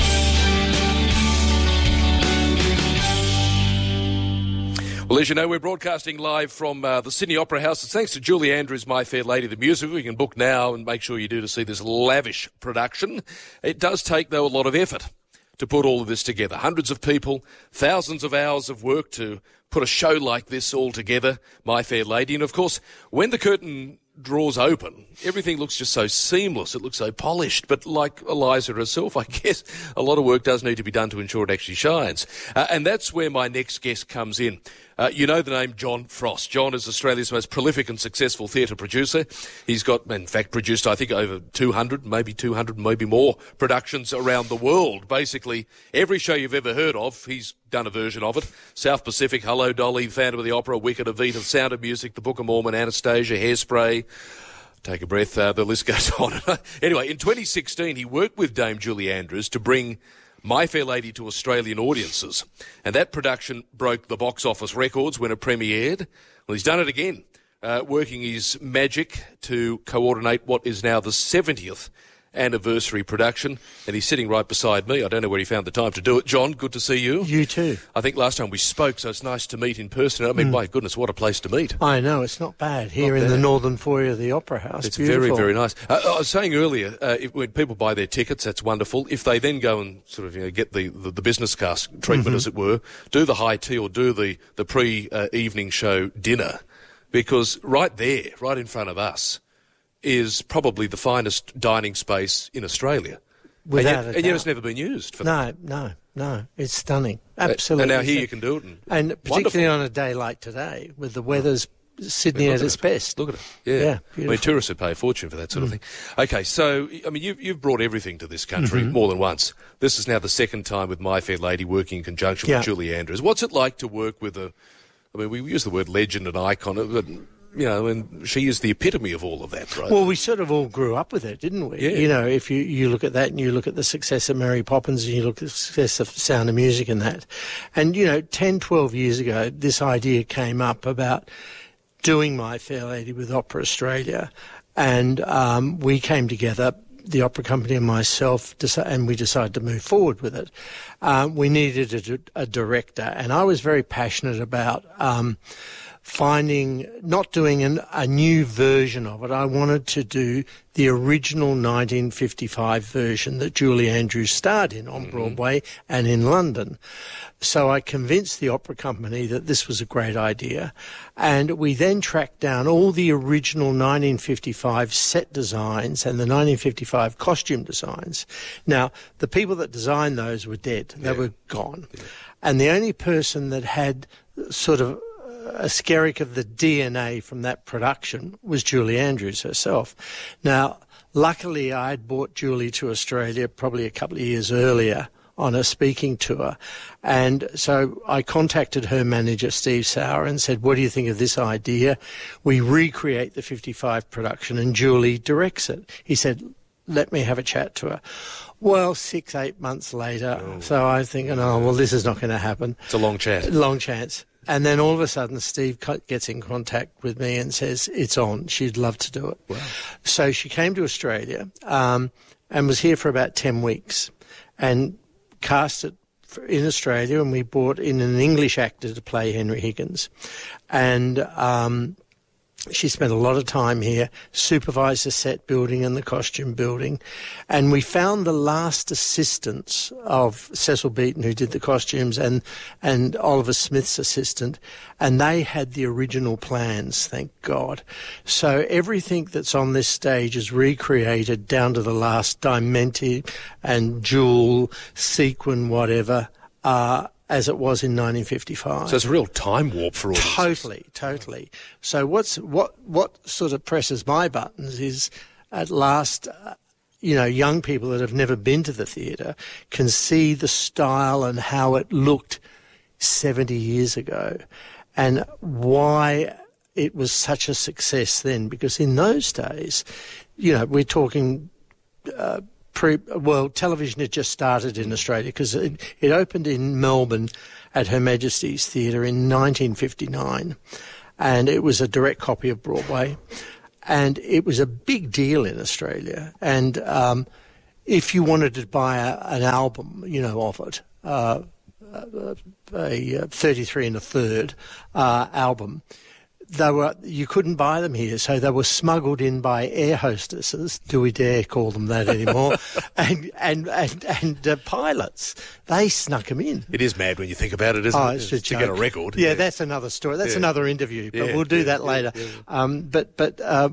K: Well, as you know, we're broadcasting live from uh, the Sydney Opera House. It's thanks to Julie Andrews' My Fair Lady, the musical. You can book now and make sure you do to see this lavish production. It does take, though, a lot of effort to put all of this together. Hundreds of people, thousands of hours of work to put a show like this all together, My Fair Lady. And, of course, when the curtain draws open, everything looks just so seamless. It looks so polished. But like Eliza herself, I guess a lot of work does need to be done to ensure it actually shines. Uh, and that's where my next guest comes in. Uh, you know the name John Frost. John is Australia's most prolific and successful theatre producer. He's got, in fact, produced, I think, over two hundred, maybe two hundred, maybe more productions around the world. Basically, every show you've ever heard of, he's done a version of it. South Pacific, Hello Dolly, Phantom of the Opera, Wicked, Evita, Sound of Music, The Book of Mormon, Anastasia, Hairspray. Take a breath, uh, the list goes on. Anyway, in twenty sixteen, he worked with Dame Julie Andrews to bring My Fair Lady to Australian audiences. And that production broke the box office records when it premiered. Well, he's done it again, uh, working his magic to coordinate what is now the seventieth anniversary production, and he's sitting right beside me. I don't know where he found the time to do it. John, good to see you.
L: You too.
K: I think last time we spoke, so it's nice to meet in person. I mean,
L: Mm.
K: my goodness, what a place to meet.
L: I know, it's not bad here
K: Not
L: in the
K: bad.
L: northern foyer of the Opera House.
K: It's
L: Beautiful.
K: very, very nice. Uh, I was saying earlier, uh, if, when people buy their tickets, that's wonderful. If they then go and sort of you know, get the, the, the business class treatment,
L: Mhm.
K: as it were, do the high tea or do the, the pre-evening show dinner, because right there, right in front of us, is probably the finest dining space in Australia.
L: Without
K: and yet,
L: a
K: and yet
L: doubt.
K: it's never been used for
L: No,
K: that.
L: no, no. It's stunning.
K: Uh,
L: Absolutely.
K: and now here you can do it. And,
L: And particularly
K: wonderful.
L: on a day like today, with the weather's Sydney
K: Look
L: at
K: at
L: its
K: it.
L: best.
K: Look at it. Yeah.
L: Yeah,
K: I mean,
L: beautiful.
K: tourists would pay a fortune for that sort of
L: Mm.
K: thing. Okay, so, I mean, you've, you've brought everything to this country
L: Mhm.
K: more than once. This is now the second time with My Fair Lady working in conjunction
L: Yeah.
K: with Julie Andrews. What's it like to work with a, I mean, we use the word legend and icon, but, you know, and she is the epitome of all of that, right?
L: Well, we sort of all grew up with it, didn't we?
K: Yeah.
L: You know, if you, you look at that and you look at the success of Mary Poppins and you look at the success of Sound of Music and that. And, you know, ten, twelve years ago, this idea came up about doing My Fair Lady with Opera Australia. And um, we came together, the opera company and myself, deci- and we decided to move forward with it. Um, we needed a, di- a director, and I was very passionate about um, finding, not doing an, a new version of it. I wanted to do the original nineteen fifty-five version that Julie Andrews starred in on Broadway and in London. So I convinced the opera company that this was a great idea, and we then tracked down all the original nineteen fifty-five set designs and the nineteen fifty-five costume designs. Now, the people that designed those were dead. They
K: Yeah.
L: were gone. And the only person that had sort of a skerrick of the D N A from that production was Julie Andrews herself. Now, luckily, I had brought Julie to Australia probably a couple of years earlier on a speaking tour. And so I contacted her manager, Steve Sauer, and said, what do you think of this idea? We recreate the fifty-five production and Julie directs it. He said, let me have a chat to her. Well, six, eight months later, so I'm thinking, oh, well, this is not going to happen.
K: It's a long chance.
L: Long chance. And then all of a sudden, Steve co- gets in contact with me and says, it's on. She'd love to do it.
K: Wow.
L: So she came to Australia um, and was here for about ten weeks and cast it for, in Australia, and we brought in an English actor to play Henry Higgins. And um, she spent a lot of time here, supervised the set building and the costume building. And we found the last assistants of Cecil Beaton, who did the costumes, and, and Oliver Smith's assistant, and they had the original plans, thank God. So everything that's on this stage is recreated down to the last diamante and jewel, sequin, whatever, uh, as it was in nineteen fifty-five.
K: So it's a real time warp for all this.
L: Totally, totally. So what's what what sort of presses my buttons is at last, uh, you know, young people that have never been to the theatre can see the style and how it looked seventy years ago, and why it was such a success then. Because in those days, you know, we're talking. Uh, Pre, well, television had just started in Australia because it, it opened in Melbourne at Her Majesty's Theatre in nineteen fifty-nine, and it was a direct copy of Broadway, and it was a big deal in Australia. And um, if you wanted to buy a, an album, you know, of it, uh, a, a thirty-three and a third uh, album, they were you couldn't buy them here, so they were smuggled in by air hostesses. Do we dare call them that anymore? and and and, and uh, pilots, they snuck them in.
K: It is mad when you think about it, isn't
L: oh,
K: it?
L: It's
K: to
L: a
K: get a record.
L: Yeah, yeah, that's another story. That's
K: yeah.
L: another interview, but
K: yeah,
L: we'll do
K: yeah,
L: that
K: yeah,
L: later.
K: Yeah.
L: Um, but but uh,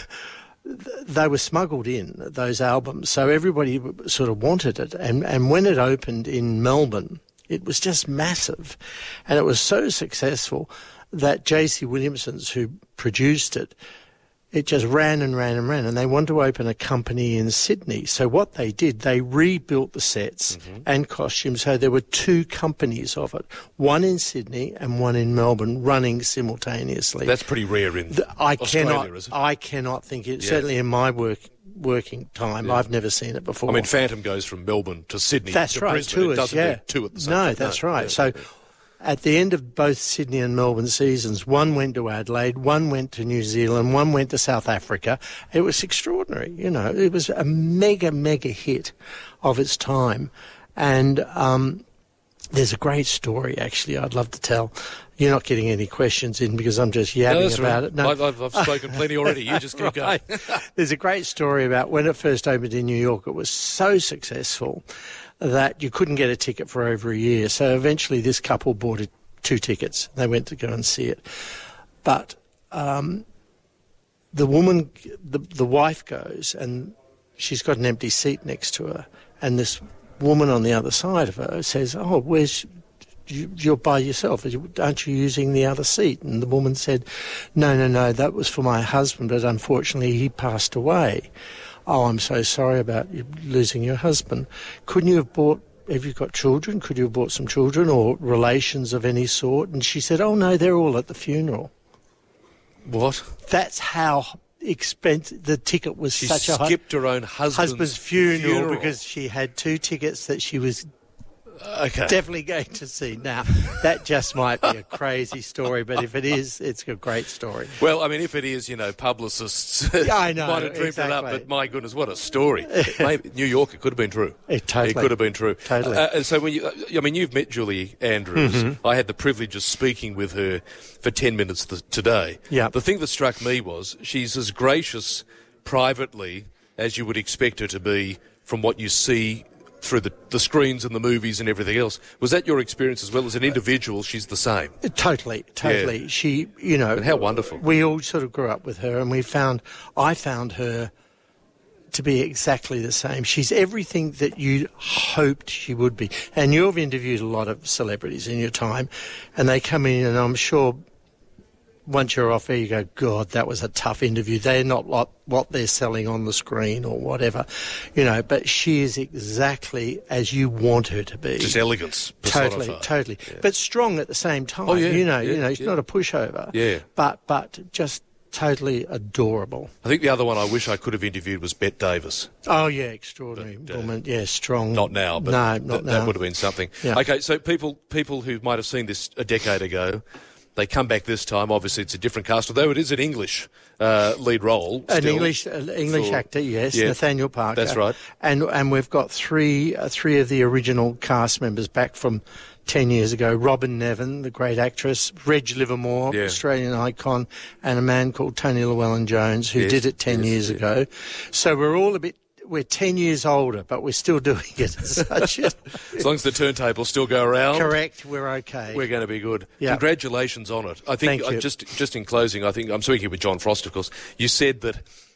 L: they were smuggled in, those albums, so everybody sort of wanted it. And and when it opened in Melbourne, it was just massive, and it was so successful that J C Williamson's, who produced it, it just ran and ran and ran, and they wanted to open a company in Sydney. So what they did, they rebuilt the sets mm-hmm. and costumes, so there were two companies of it, one in Sydney and one in Melbourne, running simultaneously.
K: That's pretty rare in
L: the, I
K: Australia,
L: cannot,
K: is it?
L: I cannot think it,
K: yeah.
L: certainly in my work working time,
K: yeah.
L: I've never seen it before.
K: I mean, Phantom goes from Melbourne to Sydney
L: that's
K: to
L: right,
K: Brisbane.
L: tours,
K: it doesn't
L: yeah.
K: do two at the same
L: no,
K: time.
L: No, that's right.
K: Yeah.
L: So at the end of both Sydney and Melbourne seasons, one went to Adelaide, one went to New Zealand, one went to South Africa. It was extraordinary, you know. It was a mega, mega hit of its time. And um, there's a great story, actually, I'd love to tell. You're not getting any questions in because I'm just yabbing
K: no,
L: about
K: right.
L: it. No,
K: I've, I've, I've spoken plenty already. You just keep
L: right.
K: going.
L: There's a great story about when it first opened in New York. It was so successful that you couldn't get a ticket for over a year. So eventually this couple bought it, two tickets. They went to go and see it. But um, the woman, the, the wife goes and she's got an empty seat next to her. And this woman on the other side of her says, oh, where's... You, you're by yourself. Aren't you using the other seat? And the woman said, no, no, no, that was for my husband, but unfortunately he passed away. Oh, I'm so sorry about you losing your husband. Couldn't you have bought, have you got children? Could you have bought some children or relations of any sort? And she said, oh, no, they're all at the funeral.
K: What?
L: That's how expensive the ticket was.
K: She
L: such a high,
K: skipped her own husband's,
L: husband's funeral,
K: funeral
L: because she had two tickets that she was
K: Okay.
L: definitely going to see. Now, that just might be a crazy story, but if it is, it's a great story.
K: Well, I mean, if it is, you know, publicists
L: yeah, I know,
K: might have dreamt
L: exactly.
K: it up, but my goodness, what a story. Maybe New York, it could have been true.
L: It totally.
K: It could have been true.
L: Totally.
K: Uh, and so when you, I mean, you've met Julie Andrews.
L: Mm-hmm.
K: I had the privilege of speaking with her for ten minutes th- today.
L: Yeah.
K: The thing that struck me was she's as gracious privately as you would expect her to be from what you see through the, the screens and the movies and everything else. Was that your experience as well? As an individual, she's the same.
L: Totally, totally.
K: Yeah.
L: She, you know...
K: And how wonderful.
L: We all sort of grew up with her, and we found... I found her to be exactly the same. She's everything that you hoped she would be. And you've interviewed a lot of celebrities in your time, and they come in, and I'm sure... Once you're off air, you go, God, that was a tough interview. They're not what, what they're selling on the screen or whatever, you know, but she is exactly as you want her to be.
K: Just elegance
L: Totally,
K: personified.
L: totally.
K: Yeah.
L: But strong at the same time.
K: Oh, yeah,
L: you know,
K: yeah,
L: you know, she's
K: yeah.
L: not a pushover.
K: Yeah.
L: But, but just totally adorable.
K: I think the other one I wish I could have interviewed was Bette Davis.
L: Oh, yeah, extraordinary
K: But, uh,
L: woman. Yeah, strong.
K: Not now, but
L: no, not
K: th-
L: now.
K: that would have been something.
L: Yeah.
K: Okay, so people people who might have seen this a decade ago, they come back this time. Obviously, it's a different cast, although it is an English uh, lead role.
L: An
K: still,
L: English uh, English
K: for-
L: actor, yes,
K: yeah,
L: Nathaniel Parker.
K: That's right.
L: And and we've got three uh, three of the original cast members back from ten years ago. Robin Nevin, the great actress, Reg Livermore,
K: Yeah.
L: Australian icon, and a man called Tony Llewellyn-Jones, who
K: Yes,
L: did it ten
K: yes,
L: years
K: yeah.
L: ago. So we're all a bit... We're ten years older, but we're still doing it as such.
K: As long as the turntables still go around.
L: Correct, we're okay.
K: We're going to be good.
L: Yeah.
K: Congratulations on it. I think
L: Thank you.
K: uh, just just in closing, I think I'm speaking with John Frost, of course. You said that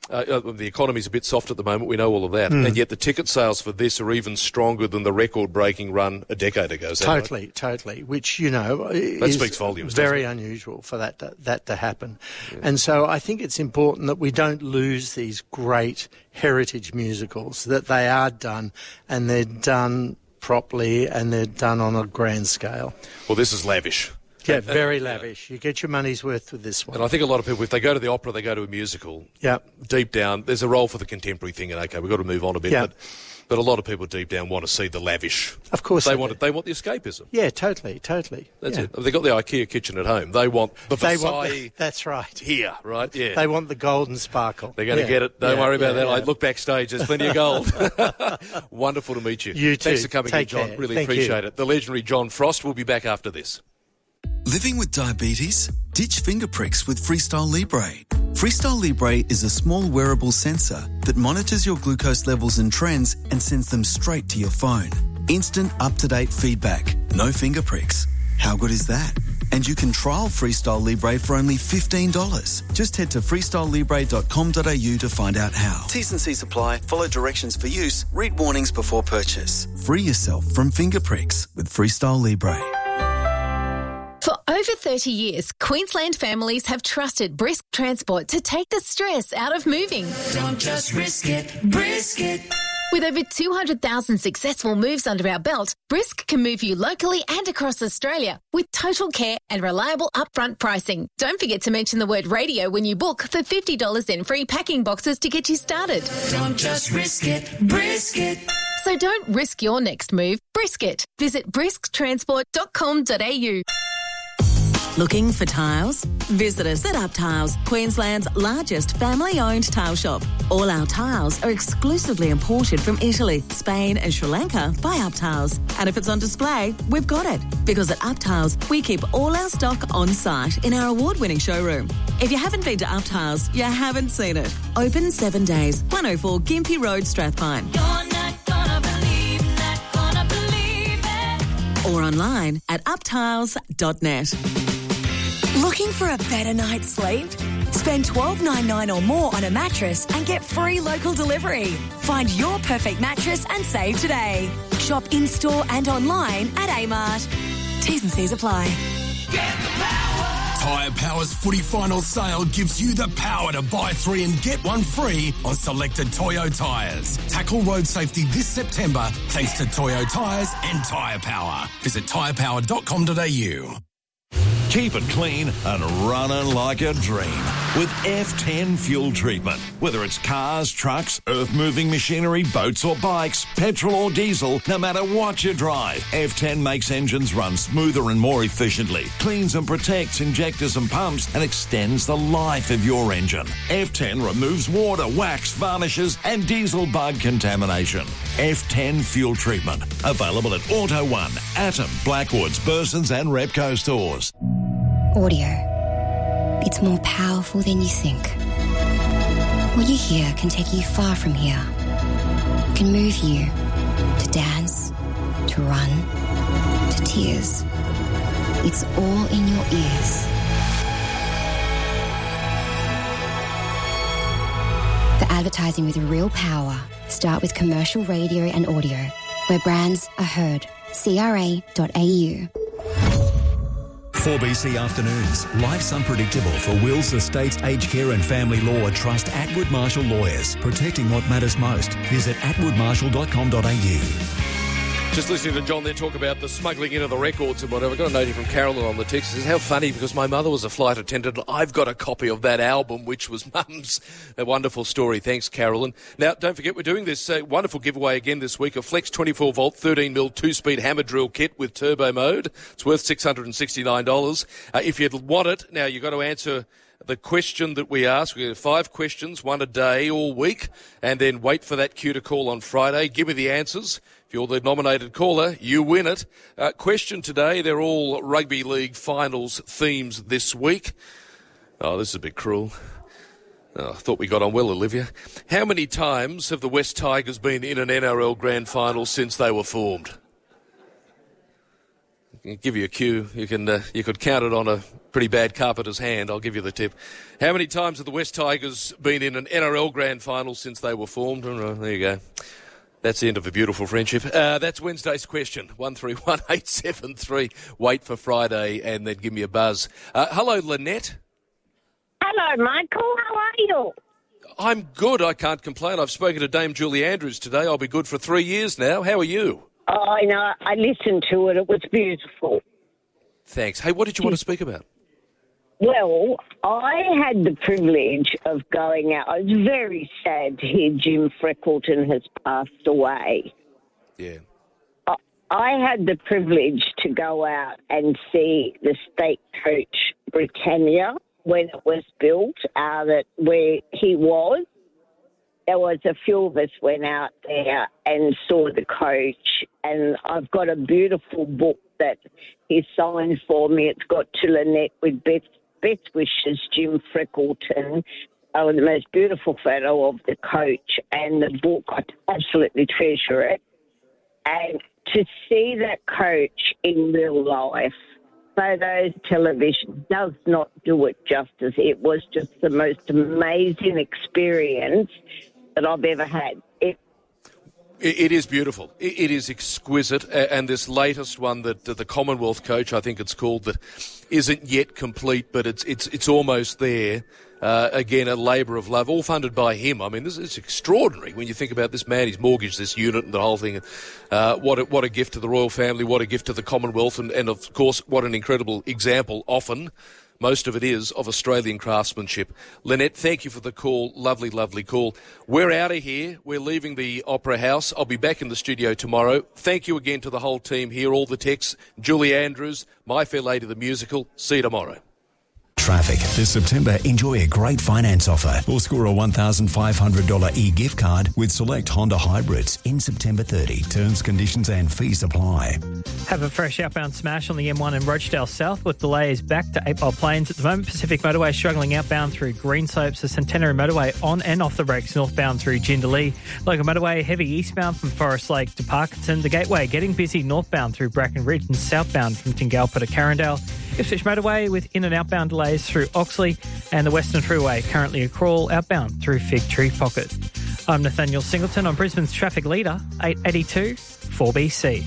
K: Uh, the economy's a bit soft at the moment, we know all of that.
L: Mm.
K: And yet the ticket sales for this are even stronger than the record-breaking run a decade ago. Is that
L: Totally,
K: right?
L: totally. Which, you know,
K: That
L: is
K: speaks volumes,
L: very
K: doesn't it?
L: unusual for that to, that to happen. Yeah. And so I think it's important that we don't lose these great heritage musicals, that they are done and they're done properly and they're done on a grand scale.
K: Well, this is lavish.
L: Yeah, very lavish. You get your money's worth with this one.
K: And I think a lot of people, if they go to the opera, they go to a musical.
L: Yeah.
K: Deep down, there's a role for the contemporary thing, and okay, we've got to move on a bit.
L: Yeah.
K: But, but a lot of people deep down want to see the lavish.
L: Of course
K: they
L: they
K: want it. They want the escapism.
L: Yeah, totally, totally.
K: That's
L: yeah.
K: it. They've got the IKEA kitchen at home. They want the
L: They
K: Versailles
L: want the, that's right.
K: here, right? Yeah.
L: They want the golden sparkle.
K: They're going to
L: Yeah.
K: get it. Don't
L: Yeah,
K: worry about
L: yeah,
K: that.
L: yeah.
K: I look backstage. There's plenty of gold. Wonderful to meet you.
L: You too.
K: Thanks for coming
L: Take
K: in, John.
L: care.
K: Really
L: Thank
K: appreciate
L: you.
K: it. The legendary John Frost will be back after this.
M: Living with diabetes? Ditch finger pricks with Freestyle Libre. Freestyle Libre is a small wearable sensor that monitors your glucose levels and trends and sends them straight to your phone. Instant up-to-date feedback. No finger pricks. How good is that? And you can trial Freestyle Libre for only fifteen dollars. Just head to freestyle libre dot com dot a u to find out how. T's and C's apply. Follow directions for use. Read warnings before purchase. Free yourself from finger pricks with Freestyle Libre.
N: For over thirty years, Queensland families have trusted Brisk Transport to take the stress out of moving.
E: Don't just risk it, brisk it.
N: With over two hundred thousand successful moves under our belt, Brisk can move you locally and across Australia with total care and reliable upfront pricing. Don't forget to mention the word radio when you book for fifty dollars in free packing boxes to get you started.
E: Don't just risk it, brisk it.
N: So don't risk your next move, brisk it. Visit brisk transport dot com dot a u.
D: Looking for tiles? Visit us at Up Tiles, Queensland's largest family-owned tile shop. All our tiles are exclusively imported from Italy, Spain and Sri Lanka by Up Tiles. And if it's on display, we've got it. Because at Up Tiles, we keep all our stock on site in our award-winning showroom. If you haven't been to Up Tiles, you haven't seen it. Open seven days, one oh four Gympie Road, Strathpine.
E: You're not gonna believe, not gonna believe it.
D: Or online at up tiles dot net.
O: Looking for a better night's sleep? Spend twelve dollars ninety-nine or more on a mattress and get free local delivery. Find your perfect mattress and save today. Shop in-store and online at Amart. T's and C's apply.
P: Tyre Power's footy final sale gives you the power to buy three and get one free on selected Toyo tyres. Tackle road safety this September thanks to Toyo tyres and Tyre Power. Visit tyre power dot com dot a u.
A: Keep it clean and running like a dream with F ten fuel treatment. Whether it's cars, trucks, earth-moving machinery, boats or bikes, petrol or diesel, no matter what you drive, F ten makes engines run smoother and more efficiently, cleans and protects injectors and pumps, and extends the life of your engine. F ten removes water, wax, varnishes, and diesel bug contamination. F ten fuel treatment. Available at Auto One, Atom, Blackwoods, Burson's and Repco stores.
Q: Audio. It's more powerful than you think. What you hear can take you far from here. It can move you to dance, to run, to tears. It's all in your ears. For advertising with real power, start with commercial radio and audio, where brands are heard. C R A dot A U.
A: four B C Afternoons. Life's unpredictable for wills, estates, aged care and family law. Trust Atwood Marshall Lawyers. Protecting what matters most. Visit atwood marshall dot com dot a u.
K: Just listening to John there talk about the smuggling in of the records and whatever. I got a note from Carolyn on the text. It says, how funny, because my mother was a flight attendant. I've got a copy of that album, which was Mum's. A wonderful story. Thanks, Carolyn. Now, don't forget, we're doing this uh, wonderful giveaway again this week, a Flex twenty-four volt, thirteen mil two-speed hammer drill kit with turbo mode. It's worth six hundred sixty-nine dollars. Uh, if you'd want it, now you've got to answer the question that we ask. We have five questions, one a day all week, and then wait for that cue to call on Friday. Give me the answers. If you're the nominated caller, you win it. Uh, question today, they're all rugby league finals themes this week. Oh, this is a bit cruel. Oh, I thought we got on well, Olivia. How many times have the West Tigers been in an N R L grand final since they were formed? I can give you a cue. You can uh, you could count it on a pretty bad carpenter's hand, I'll give you the tip. How many times have the West Tigers been in an N R L grand final since they were formed? Oh, there you go. That's the end of a beautiful friendship. Uh, that's Wednesday's question. one three one eight seven three. Wait for Friday and then give me a buzz. Uh, hello, Lynette.
R: Hello, Michael. How are you?
K: I'm good. I can't complain. I've spoken to Dame Julie Andrews today. I'll be good for three years now. How are you?
R: Oh, I know. I listened to it. It was beautiful.
K: Thanks. Hey, what did you want to speak about?
R: Well, I had the privilege of going out. I was very sad to hear Jim Freckleton has passed away.
K: Yeah.
R: I, I had the privilege to go out and see the state coach Britannia when it was built, uh, that where he was. There was a few of us went out there and saw the coach, and I've got a beautiful book that he signed for me. It's got to Lynette with Beth, Beth wishes, Jim Freckleton. Oh, the most beautiful photo of the coach, and the book, I absolutely treasure it. And to see that coach in real life, photos, television does not do it justice. It was just the most amazing experience that I've ever had. It,
K: it, it is beautiful. It, it is exquisite. And this latest one, that the Commonwealth coach, I think it's called, that isn't yet complete, but it's it's it's almost there. Uh, again, a labour of love, all funded by him. I mean, this is extraordinary when you think about this man. He's mortgaged this unit and the whole thing. Uh, what a, what a gift to the royal family, what a gift to the Commonwealth, and, and of course, what an incredible example, often, most of it is, of Australian craftsmanship. Lynette, thank you for the call. Lovely, lovely call. We're out of here. We're leaving the Opera House. I'll be back in the studio tomorrow. Thank you again to the whole team here, all the techs, Julie Andrews, My Fair Lady the Musical. See you tomorrow.
S: Traffic. This September, enjoy a great finance offer or score a one thousand five hundred dollars e-gift card with select Honda hybrids in September thirtieth. Terms, conditions and fees apply.
B: Have a fresh outbound smash on the M one in Rochdale South with delays back to Eight Mile Plains. At the moment, Pacific Motorway struggling outbound through Greenslopes, the Centenary Motorway on and off the brakes northbound through Jindalee. Local Motorway heavy eastbound from Forest Lake to Parkinson. The Gateway getting busy northbound through Bracken Ridge and southbound from Tingalpa to Carindale. Ipswich Motorway with in and outbound delays through Oxley, and the Western Freeway currently a crawl outbound through Fig Tree Pocket. I'm Nathaniel Singleton on Brisbane's traffic leader, eight eighty-two four B C.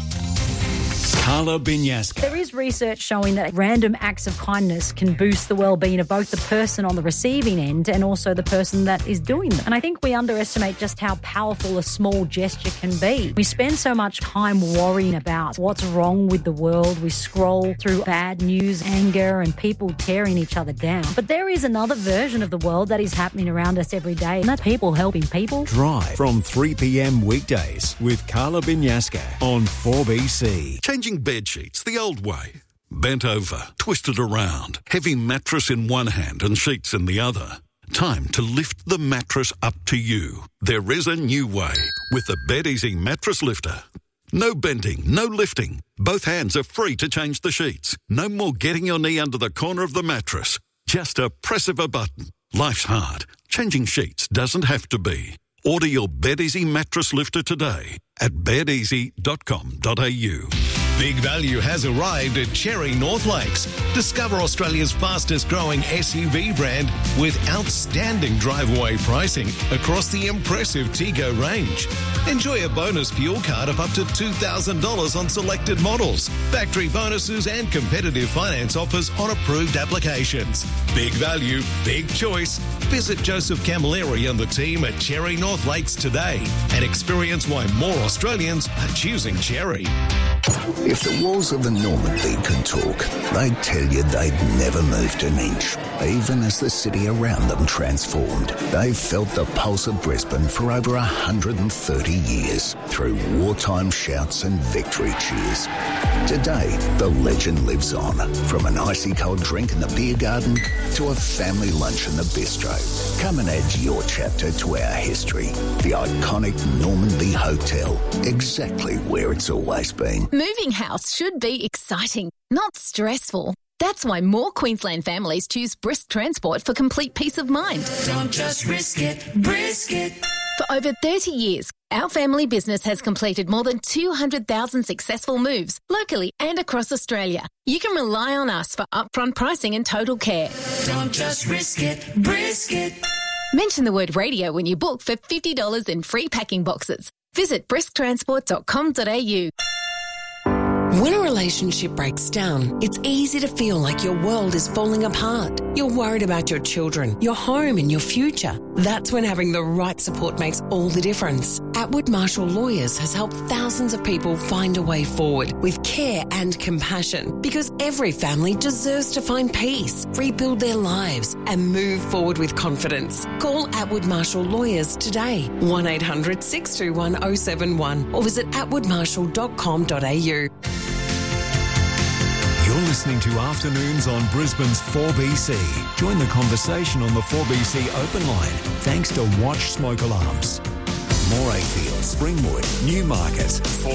S: Carla Binyaska.
T: There is research showing that random acts of kindness can boost the well-being of both the person on the receiving end and also the person that is doing them. And I think we underestimate just how powerful a small gesture can be. We spend so much time worrying about what's wrong with the world. We scroll through bad news, anger, and people tearing each other down. But there is another version of the world that is happening around us every day, and that's people helping people.
S: Drive from three p.m. weekdays with Carla Binyaska on four B C.
U: Changing bed sheets the old way. Bent over, twisted around, heavy mattress in one hand and sheets in the other. Time to lift the mattress up to you. There is a new way with the BedEasy Mattress Lifter. No bending, no lifting. Both hands are free to change the sheets. No more getting your knee under the corner of the mattress. Just a press of a button. Life's hard. Changing sheets doesn't have to be. Order your BedEasy Mattress Lifter today at bed easy dot com dot a u.
V: Big value has arrived at Cherry North Lakes. Discover Australia's fastest growing S U V brand with outstanding drive-away pricing across the impressive Tego range. Enjoy a bonus fuel card of up to two thousand dollars on selected models, factory bonuses and competitive finance offers on approved applications. Big value, big choice. Visit Joseph Camilleri and the team at Cherry North Lakes today and experience why more Australians are choosing Cherry.
H: If the walls of the Normandy could talk, they'd tell you they'd never moved an inch. Even as the city around them transformed, they've felt the pulse of Brisbane for over one hundred thirty years through wartime shouts and victory cheers. Today, the legend lives on, from an icy cold drink in the beer garden to a family lunch in the bistro. Come and add your chapter to our history. The iconic Normandy Hotel, exactly where it's always been.
N: Moving house should be exciting, not stressful. That's why more Queensland families choose Brisk Transport for complete peace of mind.
E: Don't just risk it, brisk it.
N: For over thirty years, our family business has completed more than two hundred thousand successful moves locally and across Australia. You can rely on us for upfront pricing and total care.
E: Don't just risk it, brisk it.
N: Mention the word radio when you book for fifty dollars in free packing boxes. Visit brisk transport dot com dot a u.
C: When a relationship breaks down, it's easy to feel like your world is falling apart. You're worried about your children, your home and your future. That's when having the right support makes all the difference. Atwood Marshall Lawyers has helped thousands of people find a way forward with care and compassion, because every family deserves to find peace, rebuild their lives and move forward with confidence. Call Atwood Marshall Lawyers today, one eight hundred six two one oh seven one, or visit atwood marshall dot com dot a u.
S: You're listening to Afternoons on Brisbane's four B C. Join the conversation on the four B C open line thanks to Watch Smoke Alarms. Morayfield, Springwood, Newmarket,